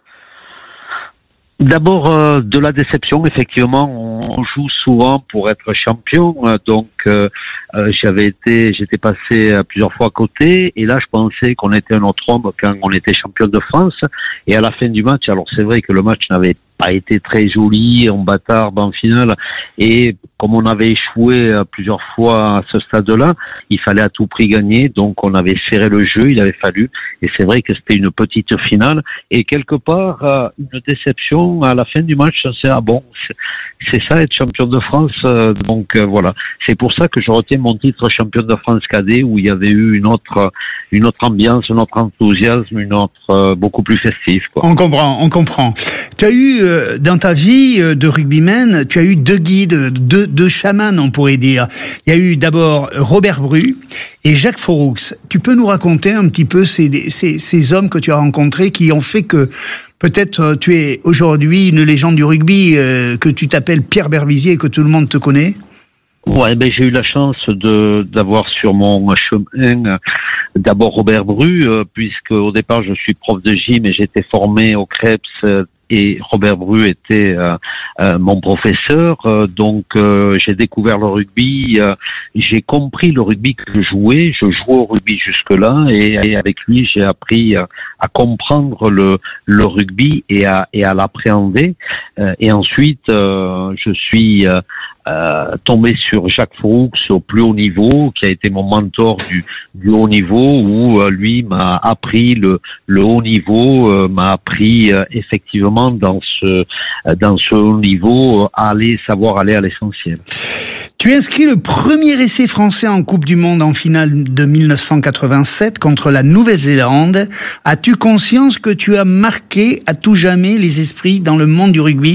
M: D'abord, de la déception, effectivement, on joue souvent pour être champion, donc j'étais passé plusieurs fois à côté, et là je pensais qu'on était un autre homme quand on était champion de France, et à la fin du match, alors c'est vrai que le match n'avait pas été très joli, en bâtard, en finale, et comme on avait échoué plusieurs fois à ce stade-là, il fallait à tout prix gagner, donc on avait serré le jeu, il avait fallu, et c'est vrai que c'était une petite finale, et quelque part, une déception à la fin du match, c'est ça être champion de France, donc voilà. C'est pour ça que je retiens mon titre champion de France cadet, où il y avait eu une autre ambiance, un autre enthousiasme, une autre beaucoup plus festive, quoi.
L: On comprend. Tu as eu, dans ta vie de rugbyman, tu as eu deux guides, deux chamans, on pourrait dire. Il y a eu d'abord Robert Bru et Jacques Foroux. Tu peux nous raconter un petit peu ces hommes que tu as rencontrés qui ont fait que peut-être tu es aujourd'hui une légende du rugby, que tu t'appelles Pierre Berbizier et que tout le monde te connaît?
M: Ouais, j'ai eu la chance d'avoir sur mon chemin d'abord Robert Bru, puisque au départ je suis prof de gym et j'étais formé au Krebs et Robert Bru était mon professeur. Donc j'ai découvert le rugby, j'ai compris le rugby que je jouais. Je jouais au rugby jusque-là et avec lui j'ai appris à comprendre le rugby et à l'appréhender. Et ensuite je suis tombé sur Jacques Froux au plus haut niveau, qui a été mon mentor du haut niveau, où lui m'a appris le haut niveau, m'a appris effectivement dans ce haut niveau savoir aller à l'essentiel.
L: Tu inscris le premier essai français en Coupe du Monde en finale de 1987 contre la Nouvelle-Zélande. As-tu conscience que tu as marqué à tout jamais les esprits dans le monde du rugby ?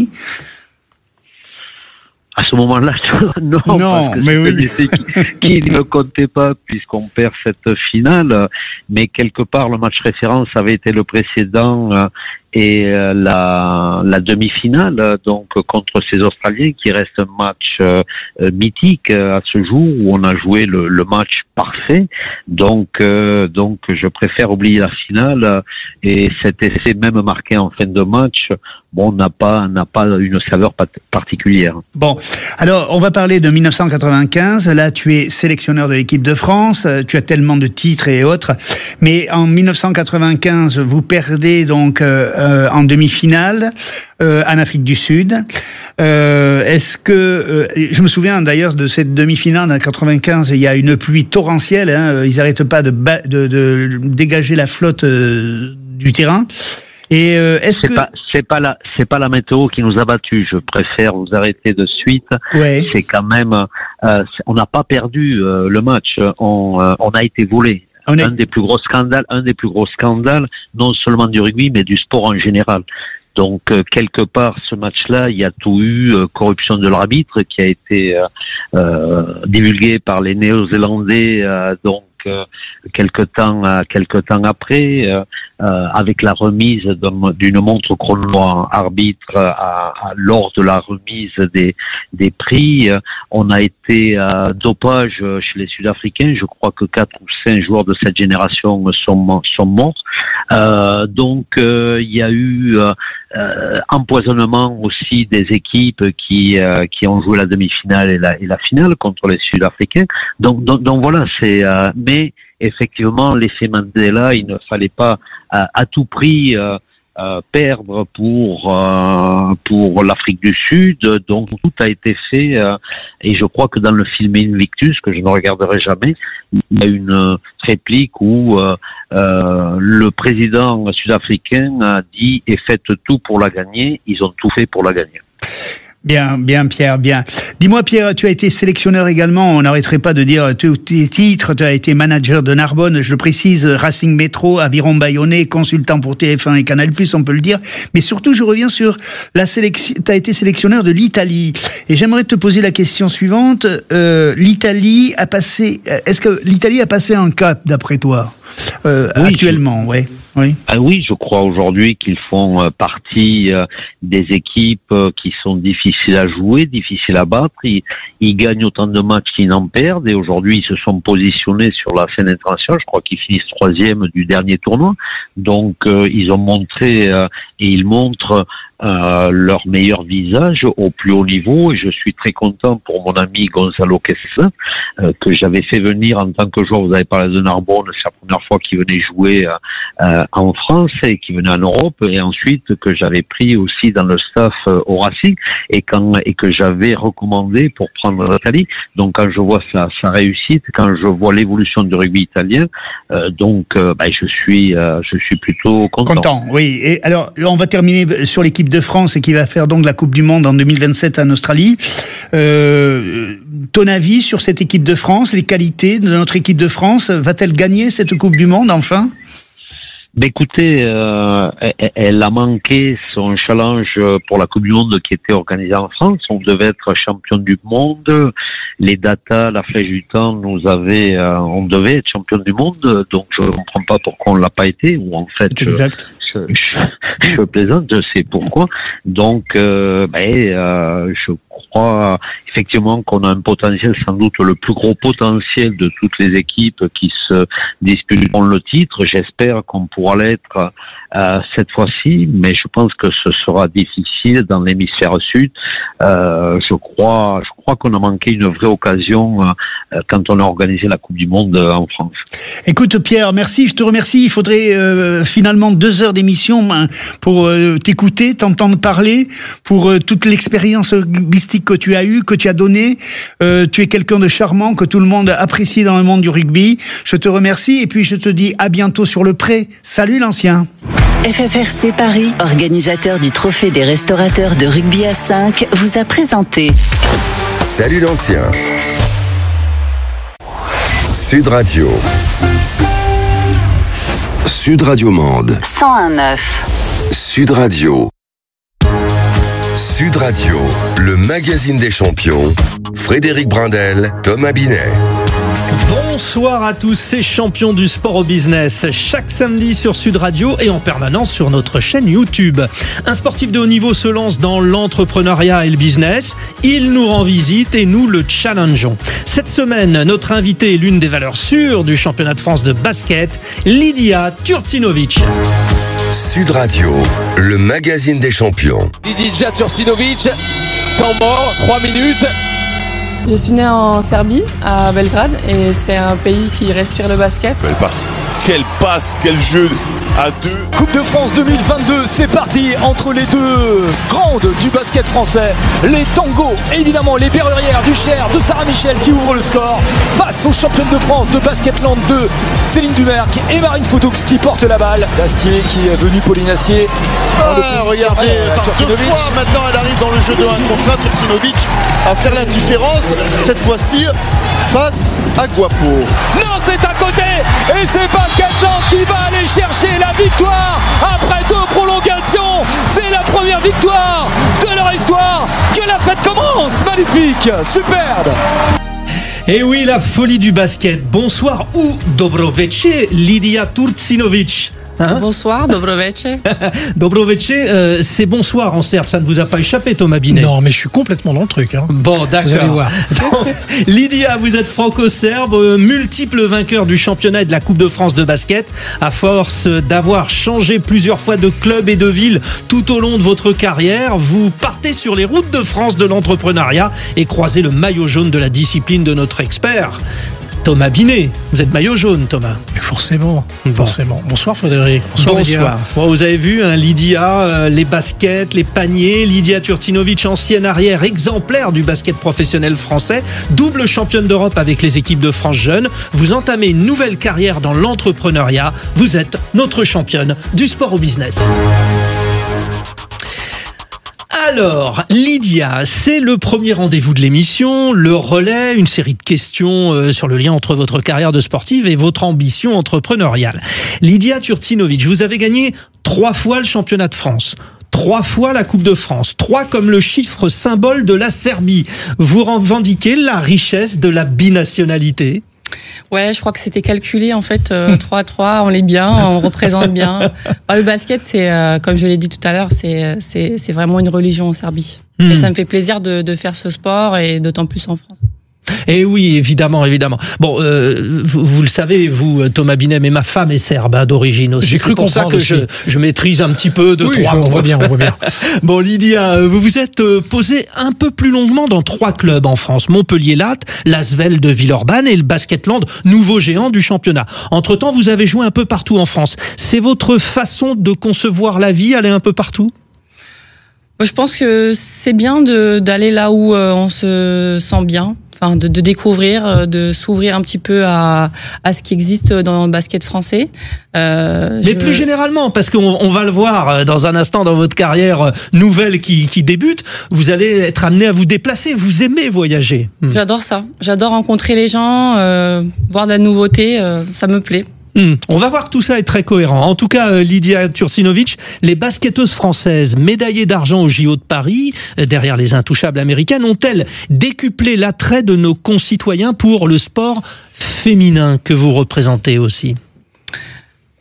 M: À ce moment-là, non, parce que mais oui. Qui ne comptait pas puisqu'on perd cette finale, mais quelque part le match référence avait été le précédent et la demi-finale, donc contre ces Australiens, qui reste un match mythique à ce jour où on a joué le match parfait. Donc je préfère oublier la finale et cet essai même marqué en fin de match. Bon, n'a pas une saveur particulière.
L: Bon, alors on va parler de 1995. Là, tu es sélectionneur de l'équipe de France. Tu as tellement de titres et autres. Mais en 1995, vous perdez donc en demi-finale en Afrique du Sud. Est-ce que je me souviens d'ailleurs de cette demi-finale en 95. Il y a une pluie torrentielle. Ils n'arrêtent pas de dégager la flotte du terrain. Et
M: c'est pas la météo qui nous a battus. Je préfère vous arrêter de suite.
L: Ouais.
M: C'est quand même on n'a pas perdu le match. On a été volé. Un des plus gros scandales, non seulement du rugby mais du sport en général. Donc quelque part ce match-là, il y a tout eu, corruption de l'arbitre qui a été divulguée par les Néo-Zélandais. Donc quelque temps après, avec la remise d'une montre chrono arbitre lors de la remise des prix, on a été dopage chez les Sud-Africains. Je crois que 4 ou 5 joueurs de cette génération sont morts. Donc il y a eu empoisonnement aussi des équipes qui ont joué la demi-finale et la finale contre les Sud-Africains. Donc voilà, c'est mais effectivement l'effet Mandela, il ne fallait pas à tout prix perdre pour l'Afrique du Sud. Donc tout a été fait et je crois que dans le film Invictus, que je ne regarderai jamais, il y a une réplique où le président sud-africain a dit « et faites tout pour la gagner ». Ils ont tout fait pour la gagner.
L: Bien, Pierre, bien. Dis-moi, Pierre, tu as été sélectionneur également. On n'arrêterait pas de dire tous tes titres. Tu as été manager de Narbonne, je le précise, Racing Métro, Aviron Bayonnais, consultant pour TF1 et Canal+, on peut le dire. Mais surtout, je reviens sur la sélection. Tu as été sélectionneur de l'Italie. Et j'aimerais te poser la question suivante. L'Italie a passé, est-ce que l'Italie a passé un cap, d'après toi? Oui, actuellement, ouais. Oui.
M: Ah oui, je crois aujourd'hui qu'ils font partie des équipes qui sont difficiles à jouer, difficiles à battre. Ils gagnent autant de matchs qu'ils n'en perdent et aujourd'hui ils se sont positionnés sur la scène internationale. Je crois qu'ils finissent 3e du dernier tournoi. Donc ils ont montré et ils montrent leur meilleur visage au plus haut niveau et je suis très content pour mon ami Gonzalo Quesada que j'avais fait venir en tant que joueur. Vous avez parlé de Narbonne, c'est la première fois qu'il venait jouer en France et qu'il venait en Europe et ensuite que j'avais pris aussi dans le staff au Racing et que j'avais recommandé pour prendre l'Italie. Donc quand je vois sa réussite, quand je vois l'évolution du rugby italien, je suis plutôt content.
L: Oui. Et alors on va terminer sur l'équipe de France et qui va faire donc la Coupe du Monde en 2027 en Australie. Ton avis sur cette équipe de France, les qualités de notre équipe de France, va-t-elle gagner cette Coupe du Monde enfin?
M: Écoutez, elle a manqué son challenge pour la Coupe du Monde qui était organisée en France. On devait être champion du monde. Les datas, la flèche du temps nous avait, on devait être champion du monde. Donc je ne comprends pas pourquoi on l'a pas été. Ou en fait, je plaisante, je sais pourquoi. Donc, je crois effectivement qu'on a un potentiel, sans doute le plus gros potentiel de toutes les équipes qui se disputeront le titre. J'espère qu'on pourra l'être cette fois-ci, mais je pense que ce sera difficile dans l'hémisphère sud. Je crois qu'on a manqué une vraie occasion quand on a organisé la Coupe du Monde en France.
L: Écoute Pierre, merci, je te remercie. Il faudrait finalement 2 heures d'émission pour t'écouter, t'entendre parler, pour toute l'expérience rugbyistique que tu as eue, que tu as donnée. Tu es quelqu'un de charmant que tout le monde apprécie dans le monde du rugby. Je te remercie et puis je te dis à bientôt sur le pré. Salut l'ancien.
F: FFRC Paris, organisateur du Trophée des restaurateurs de rugby à 5, vous a présenté
E: Salut l'ancien. Sud Radio. Sud Radio Mende.
F: 101.9.
E: Sud Radio. Sud Radio, le magazine des champions. Frédéric Brindel, Thomas Binet.
N: Bonsoir à tous ces champions du sport au business, chaque samedi sur Sud Radio et en permanence sur notre chaîne YouTube. Un sportif de haut niveau se lance dans l'entrepreneuriat et le business, il nous rend visite et nous le challengeons. Cette semaine, notre invité est l'une des valeurs sûres du championnat de France de basket, Lidia Turcinovic.
E: Sud Radio, le magazine des champions.
O: Lidia Turcinovic, temps mort, 3 minutes.
P: Je suis née en Serbie, à Belgrade, et c'est un pays qui respire le basket.
Q: Quelle passe, quel jeu à 2.
O: Coupe de France 2022, c'est parti entre les deux grandes du basket français. Les tangos, évidemment, les berrurières du Cher, de Sarah Michel qui ouvrent le score face aux championnes de France de Basketland 2, Céline Dumerc et Marine Foutoux qui portent la balle. Dastier qui est venu, Pauline Assier.
Q: Regardez, par 2 fois maintenant elle arrive dans le jeu de 1 contre 1, Turcinovic à faire la différence, cette fois-ci face à Guapo.
O: Non, c'est à côté et c'est Basketland qui va aller chercher la victoire après 2 prolongations. C'est la première victoire de leur histoire. Que la fête commence. Magnifique, superbe.
N: Et oui, la folie du basket. Bonsoir ou dobroveče, Lidia Turcinovic.
P: Hein? Bonsoir, dobroveče.
N: Dobroveče, c'est bonsoir en serbe, ça ne vous a pas échappé Thomas Binet?
L: Non, mais je suis complètement dans le truc. Hein.
N: Bon, d'accord.
L: Vous allez voir.
N: Donc, Lidia, vous êtes franco-serbe, multiple vainqueur du championnat et de la Coupe de France de basket. À force d'avoir changé plusieurs fois de club et de ville tout au long de votre carrière, vous partez sur les routes de France de l'entrepreneuriat et croisez le maillot jaune de la discipline de notre expert. Thomas Binet, vous êtes maillot jaune, Thomas.
L: Mais forcément, forcément. Bonsoir Frédéric.
N: Bonsoir. Bon, vous avez vu, hein, Lidia, les baskets, les paniers. Lidia Turcinovic, ancienne arrière exemplaire du basket professionnel français, double championne d'Europe avec les équipes de France jeunes. Vous entamez une nouvelle carrière dans l'entrepreneuriat. Vous êtes notre championne du sport au business. Alors, Lidia, c'est le premier rendez-vous de l'émission, le relais, une série de questions sur le lien entre votre carrière de sportive et votre ambition entrepreneuriale. Lidia Turcinovic, vous avez gagné 3 fois le championnat de France. 3 fois la Coupe de France, 3 comme le chiffre symbole de la Serbie. Vous revendiquez la richesse de la binationalité ?
P: Ouais, je crois que c'était calculé en fait. 3-3, on l'est bien, on représente bien. Le basket, c'est comme je l'ai dit tout à l'heure, c'est vraiment une religion en Serbie. Et ça me fait plaisir de faire ce sport et d'autant plus en France.
N: Et oui, évidemment, évidemment. Bon, vous le savez, vous, Thomas Binet, mais ma femme est serbe d'origine aussi.
L: J'ai cru
N: comprendre que je maîtrise un petit peu de 3 mots.
L: On voit bien.
N: Bon, Lidia, vous vous êtes posé un peu plus longuement dans 3 clubs en France. Montpellier-Latte, l'Asvel de Villeurbanne et le Basketland, nouveau géant du championnat. Entre-temps, vous avez joué un peu partout en France. C'est votre façon de concevoir la vie, aller un peu partout ?
P: Je pense que c'est bien d'aller là où on se sent bien. Enfin, de découvrir, de s'ouvrir un petit peu à ce qui existe dans le basket français.
N: Mais plus généralement, parce qu'on va le voir dans un instant dans votre carrière nouvelle qui débute, vous allez être amené à vous déplacer, vous aimez voyager.
P: J'adore ça, j'adore rencontrer les gens, voir de la nouveauté, ça me plaît.
N: On va voir que tout ça est très cohérent. En tout cas, Lidia Turcinovic, les basketteuses françaises médaillées d'argent au JO de Paris, derrière les intouchables américaines, ont-elles décuplé l'attrait de nos concitoyens pour le sport féminin que vous représentez aussi ?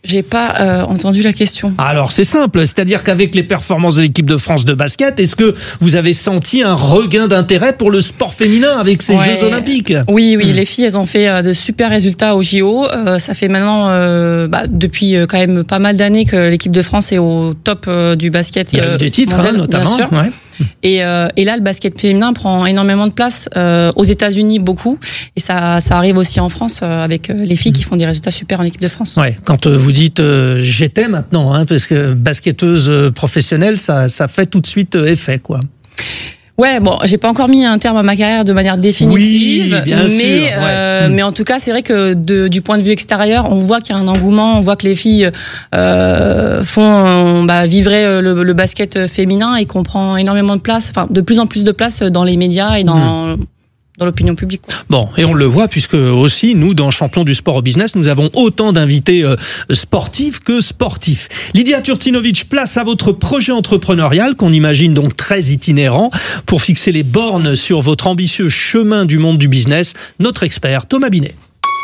P: J'ai pas entendu la question.
N: Alors c'est simple, c'est-à-dire qu'avec les performances de l'équipe de France de basket, est-ce que vous avez senti un regain d'intérêt pour le sport féminin avec ces Jeux Olympiques ?
P: Oui, les filles, elles ont fait de super résultats au JO. Ça fait maintenant, depuis quand même pas mal d'années que l'équipe de France est au top du basket.
N: Il y a eu des titres, mondial, notamment.
P: Bien sûr. Ouais. Et là, le basket féminin prend énormément de place aux États-Unis, beaucoup. Et ça arrive aussi en France avec les filles qui font des résultats super en équipe de France.
N: Ouais, quand vous dites j'étais maintenant, parce que basketteuse professionnelle, ça fait tout de suite effet, quoi.
P: Ouais, bon, j'ai pas encore mis un terme à ma carrière de manière définitive,
N: oui, bien sûr,
P: mais en tout cas, c'est vrai que du point de vue extérieur, on voit qu'il y a un engouement, on voit que les filles font vibrer le basket féminin et qu'on prend énormément de place, enfin de plus en plus de place dans les médias et dans l'opinion publique.
N: Bon, et on le voit puisque aussi, nous, dans Champions du sport au business, nous avons autant d'invités sportifs que sportifs. Lydia Turtinovic, place à votre projet entrepreneurial qu'on imagine donc très itinérant pour fixer les bornes sur votre ambitieux chemin du monde du business. Notre expert, Thomas Binet.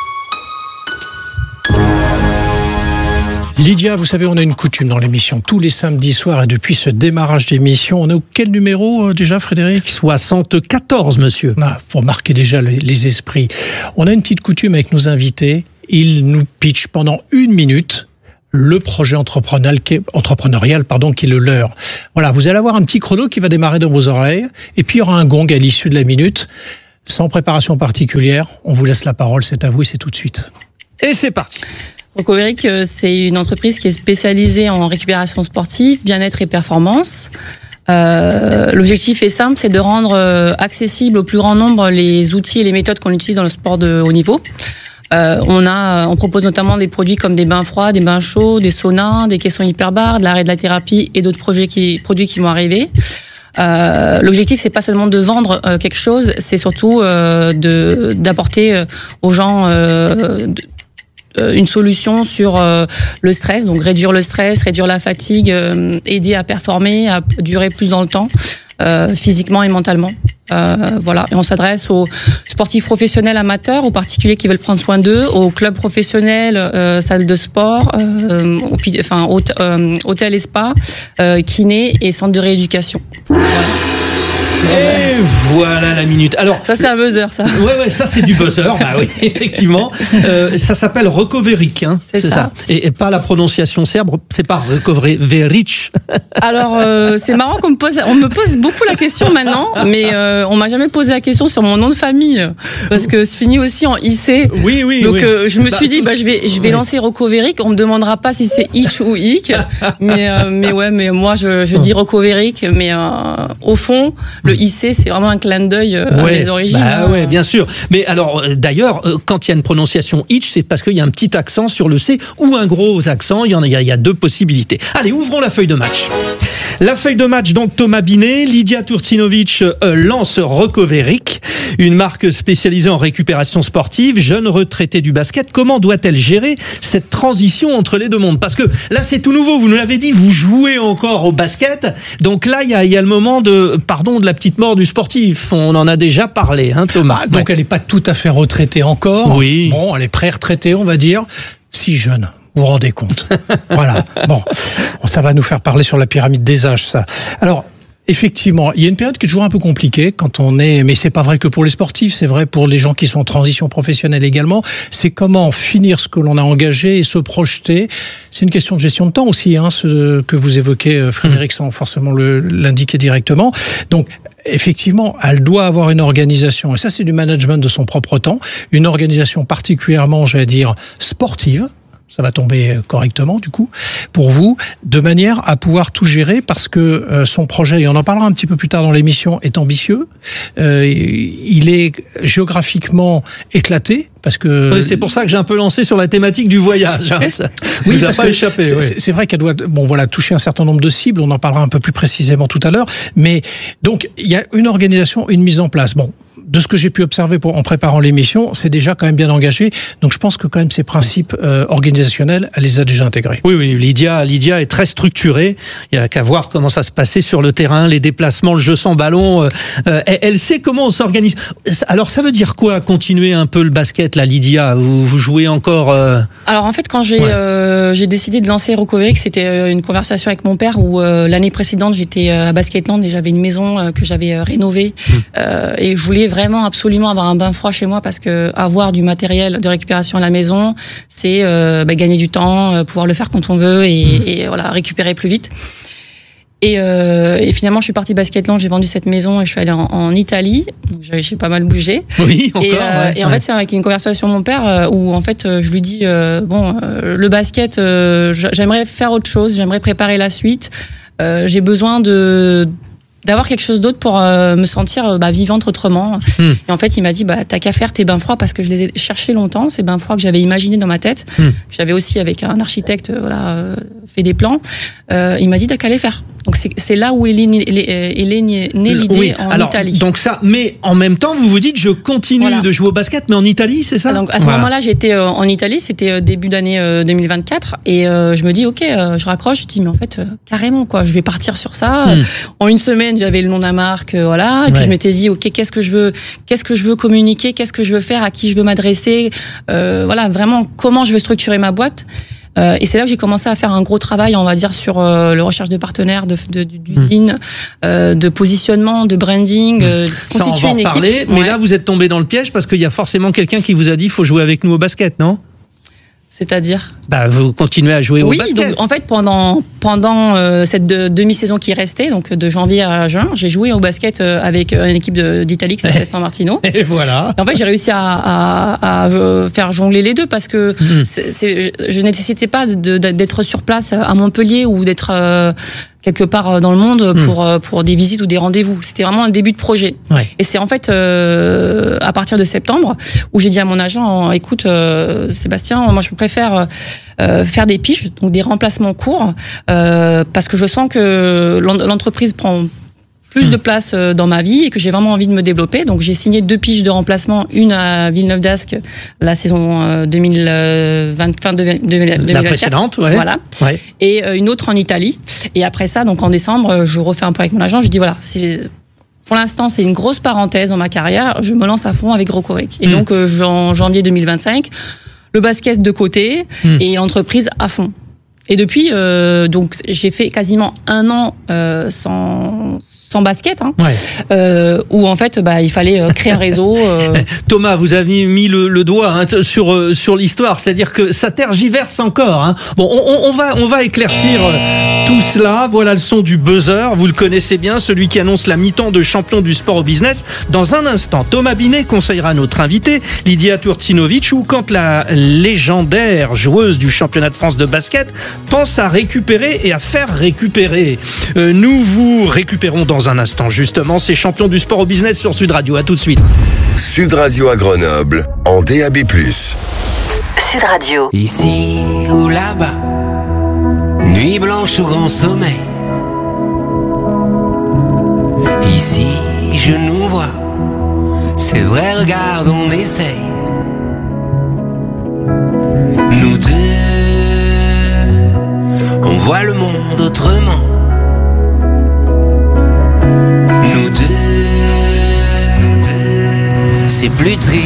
R: Lydia, vous savez, on a une coutume dans l'émission. Tous les samedis soirs et depuis ce démarrage d'émission, on est au quel numéro déjà, Frédéric ?
N: 74, monsieur.
R: Pour marquer déjà les esprits. On a une petite coutume avec nos invités. Ils nous pitchent pendant 1 minute le projet entrepreneurial qui est le leur. Voilà, vous allez avoir un petit chrono qui va démarrer dans vos oreilles et puis il y aura un gong à l'issue de la minute. Sans préparation particulière, on vous laisse la parole, c'est à vous et c'est tout de suite.
N: Et c'est parti.
P: Recoveric, c'est une entreprise qui est spécialisée en récupération sportive, bien-être et performance. L'objectif est simple, c'est de rendre accessible au plus grand nombre les outils et les méthodes qu'on utilise dans le sport de haut niveau. On propose notamment des produits comme des bains froids, des bains chauds, des saunas, des caissons hyperbares, de l'arrêt de la thérapie et d'autres produits qui vont arriver. L'objectif, c'est pas seulement de vendre quelque chose, c'est surtout d'apporter aux gens une solution sur le stress, donc réduire le stress, réduire la fatigue, aider à performer, à durer plus dans le temps, physiquement et mentalement. Voilà, et on s'adresse aux sportifs professionnels amateurs, aux particuliers qui veulent prendre soin d'eux, aux clubs professionnels, salles de sport, hôtels et spas, kinés et centres de rééducation. Voilà.
N: Et voilà la minute. Alors,
P: ça c'est un buzzer, ça.
N: Ouais, ça c'est du buzzer. Bah oui, effectivement. Ça s'appelle Recoveric, hein. C'est ça. Et pas la prononciation serbe, c'est pas Recoveric.
P: Alors c'est marrant on me pose beaucoup la question maintenant, mais on m'a jamais posé la question sur mon nom de famille parce que c'est fini aussi en IC.
N: Oui.
P: Donc je me suis dit je vais lancer Recoveric. On me demandera pas si c'est Itch ou Ick, mais moi je dis Recoveric, mais au fond. Le IC, c'est vraiment un clin d'œil à mes origines.
N: Ouais, bien sûr. Mais alors, d'ailleurs, quand il y a une prononciation itch, c'est parce qu'il y a un petit accent sur le C ou un gros accent. Il y a 2 possibilités. Allez, ouvrons la feuille de match. La feuille de match, donc Thomas Binet, Lydia Turtinovic lance Recoveric, une marque spécialisée en récupération sportive, jeune retraitée du basket. Comment doit-elle gérer cette transition entre les deux mondes ? Parce que là, c'est tout nouveau. Vous nous l'avez dit, vous jouez encore au basket. Donc là, il y a le moment de la petite mort du sportif. On en a déjà parlé, hein, Thomas.
R: Donc elle n'est pas tout à fait retraitée encore.
N: Oui.
R: Bon, elle est pré-retraitée, on va dire. Si jeune. Vous vous rendez compte. Voilà. Bon, ça va nous faire parler sur la pyramide des âges, ça. Alors, effectivement, il y a une période qui est toujours un peu compliquée quand on est, mais c'est pas vrai que pour les sportifs, c'est vrai pour les gens qui sont en transition professionnelle également. C'est comment finir ce que l'on a engagé et se projeter. C'est une question de gestion de temps aussi, hein, ce que vous évoquez, Frédéric, sans forcément l'indiquer directement. Donc, effectivement, elle doit avoir une organisation, et ça c'est du management de son propre temps, une organisation particulièrement, j'allais dire, sportive. Ça va tomber correctement, du coup, pour vous, de manière à pouvoir tout gérer, parce que son projet, et on en parlera un petit peu plus tard dans l'émission, est ambitieux. Il est géographiquement éclaté, parce que...
N: Oui, c'est pour ça que j'ai un peu lancé sur la thématique du voyage. Hein. Ça vous a pas échappé.
R: C'est vrai qu'elle doit toucher un certain nombre de cibles, on en parlera un peu plus précisément tout à l'heure, mais donc, il y a une organisation, une mise en place. Bon, de ce que j'ai pu observer en préparant l'émission, c'est déjà quand même bien engagé. Donc je pense que quand même ces principes organisationnels, elle les a déjà intégrés.
N: Oui, Lydia est très structurée. Il y a qu'à voir comment ça se passait sur le terrain, les déplacements, le jeu sans ballon. Elle sait comment on s'organise. Alors ça veut dire quoi, continuer un peu le basket, là, Lydia? Vous jouez encore
P: Alors en fait, quand j'ai décidé de lancer Rokovic, c'était une conversation avec mon père où l'année précédente, j'étais à Basketland et j'avais une maison que j'avais rénovée. Et je voulais vraiment absolument avoir un bain froid chez moi parce que avoir du matériel de récupération à la maison, c'est gagner du temps, pouvoir le faire quand on veut et voilà, récupérer plus vite. Et finalement, je suis partie Basketland, j'ai vendu cette maison et je suis allée en Italie. Donc j'ai pas mal bougé.
N: Oui, encore.
P: Et en fait, c'est avec une conversation de mon père où en fait, je lui dis le basket, j'aimerais faire autre chose, j'aimerais préparer la suite. J'ai besoin d'avoir quelque chose d'autre pour me sentir vivante autrement. Et en fait, il m'a dit t'as qu'à faire tes bains froids parce que je les ai cherchés longtemps, ces bains froids que j'avais imaginés dans ma tête. J'avais aussi avec un architecte fait des plans. Il m'a dit t'as qu'à les faire. Donc c'est là où est née l'idée en Italie.
N: Donc ça, mais en même temps, vous vous dites je continue de jouer au basket, mais en Italie, c'est ça?
P: Donc à ce moment-là, j'étais en Italie, c'était début d'année 2024, et je me dis je raccroche, je dis mais en fait carrément quoi, je vais partir sur ça. En une semaine, j'avais le nom de la marque, et puis je m'étais dit qu'est-ce que je veux communiquer, qu'est-ce que je veux faire, à qui je veux m'adresser, vraiment comment je veux structurer ma boîte. Et c'est là que j'ai commencé à faire un gros travail, on va dire, sur la recherche de partenaires, d'usines, de positionnement, de branding,
N: ça, on va en parler, mais là, vous êtes tombé dans le piège parce qu'il y a forcément quelqu'un qui vous a dit il faut jouer avec nous au basket, non?
P: C'est-à-dire
N: vous continuez à jouer au basket.
P: Oui, donc en fait, pendant cette demi-saison qui restait, donc de janvier à juin, j'ai joué au basket avec une équipe d'Italie qui s'appelait San Martino.
N: Et voilà.
P: Et en fait, j'ai réussi à faire jongler les deux parce que je nécessitais pas d'être sur place à Montpellier ou d'être quelque part dans le monde pour des visites ou des rendez-vous. C'était vraiment un début de projet. Et c'est en fait à partir de septembre où j'ai dit à mon agent écoute Sébastien, moi je préfère faire des piges, donc des remplacements courts, parce que je sens que l'entreprise prend plus de place dans ma vie et que j'ai vraiment envie de me développer. Donc j'ai signé 2 piges de remplacement, une à Villeneuve d'Ascq la saison 2024.
N: La précédente,
P: voilà. Et une autre en Italie. Et après ça, donc en décembre, je refais un point avec mon agent. Je dis pour l'instant, c'est une grosse parenthèse dans ma carrière. Je me lance à fond avec Rokovic. Et donc en janvier 2025, le basket de côté et l'entreprise à fond. Et depuis, donc j'ai fait quasiment 1 an sans basket, où en fait il fallait créer un réseau.
N: Thomas, vous avez mis le doigt sur l'histoire, c'est-à-dire que ça tergiverse encore. Bon, on va éclaircir tout cela. Voilà le son du buzzer, vous le connaissez bien, celui qui annonce la mi-temps de champion du sport au business. Dans un instant, Thomas Binet conseillera notre invité, Lydia Turcinovic, ou quand la légendaire joueuse du championnat de France de basket pense à récupérer et à faire récupérer. Nous vous récupérons dans un instant, justement, ces champions du sport au business sur Sud Radio. À tout de suite.
E: Sud Radio à Grenoble, en DAB+.
F: Sud Radio.
S: Ici ou là-bas, nuit blanche ou grand sommeil. Ici, je nous vois, c'est vrai, regarde, on essaye. Nous deux, on voit le monde autrement. Nous deux, c'est plus triste.